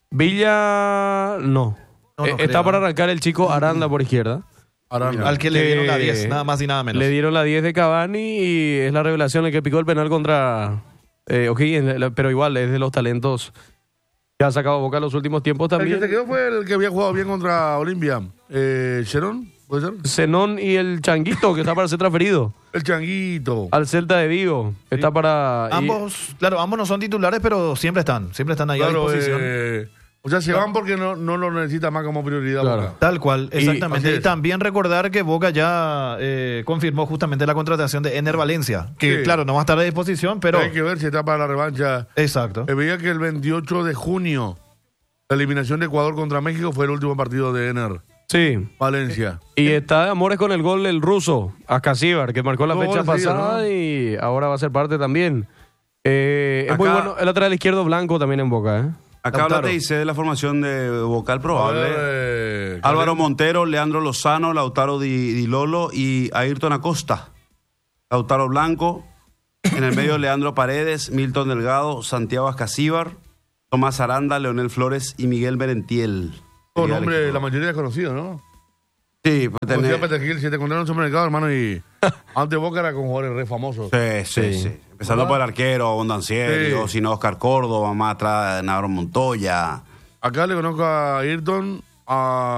Villa, no. No Está creo, para ¿no? arrancar el chico Aranda por izquierda. Aranda. Al que le dieron la Que 10, nada más y nada menos. Le dieron la 10 de Cavani y es la revelación el que picó el penal contra O'Higgins, pero igual es de los talentos que ha sacado Boca en los últimos tiempos El también. que se quedó fue el que había jugado bien contra Olimpia. ¿Sharon? ¿Puede ser? Zenón y el Changuito, que está para ser transferido El Changuito. al Celta de Vigo. Está para... Ambos, claro, ambos no son titulares, pero siempre están ahí a Claro, disposición. o sea, se van porque no lo necesita más como prioridad. Claro. Boca. Tal cual, exactamente. así Y es. también recordar que Boca ya confirmó justamente la contratación de Ener Valencia, que Sí. claro, no va a estar a disposición, pero... Hay que ver si está para la revancha. Exacto. Veía que el 28 de junio, la eliminación de Ecuador contra México fue el último partido de Ener. Sí. Valencia. Y está de amores con el gol del ruso, Ascasíbar, que marcó la Dos fecha goles seguidos, pasada ¿no? y ahora va a ser parte también. Es muy Acá- bueno el lateral izquierdo blanco también en Boca, ¿eh? Acá Lautaro. habla TIC de la formación de vocal probable. Eh, Álvaro Montero, Leandro Lozano, Lautaro Di Lolo y Ayrton Acosta. Lautaro Blanco. En el medio, Leandro Paredes, Milton Delgado, Santiago Ascasíbar, Tomás Aranda, Leonel Flores y Miguel Merentiel. Con Sería el nombre, equipo. la mayoría desconocido, ¿no? Sí, pues Conocía tenés- Petegil, si te encontraron en un supermercado, hermano, y antes Boca era con jugadores re famosos. Sí. Empezando por el arquero, Bondancieri, Sí. o si no, Oscar Córdoba, más atrás, Navarro Montoya. Acá le conozco a Ayrton, a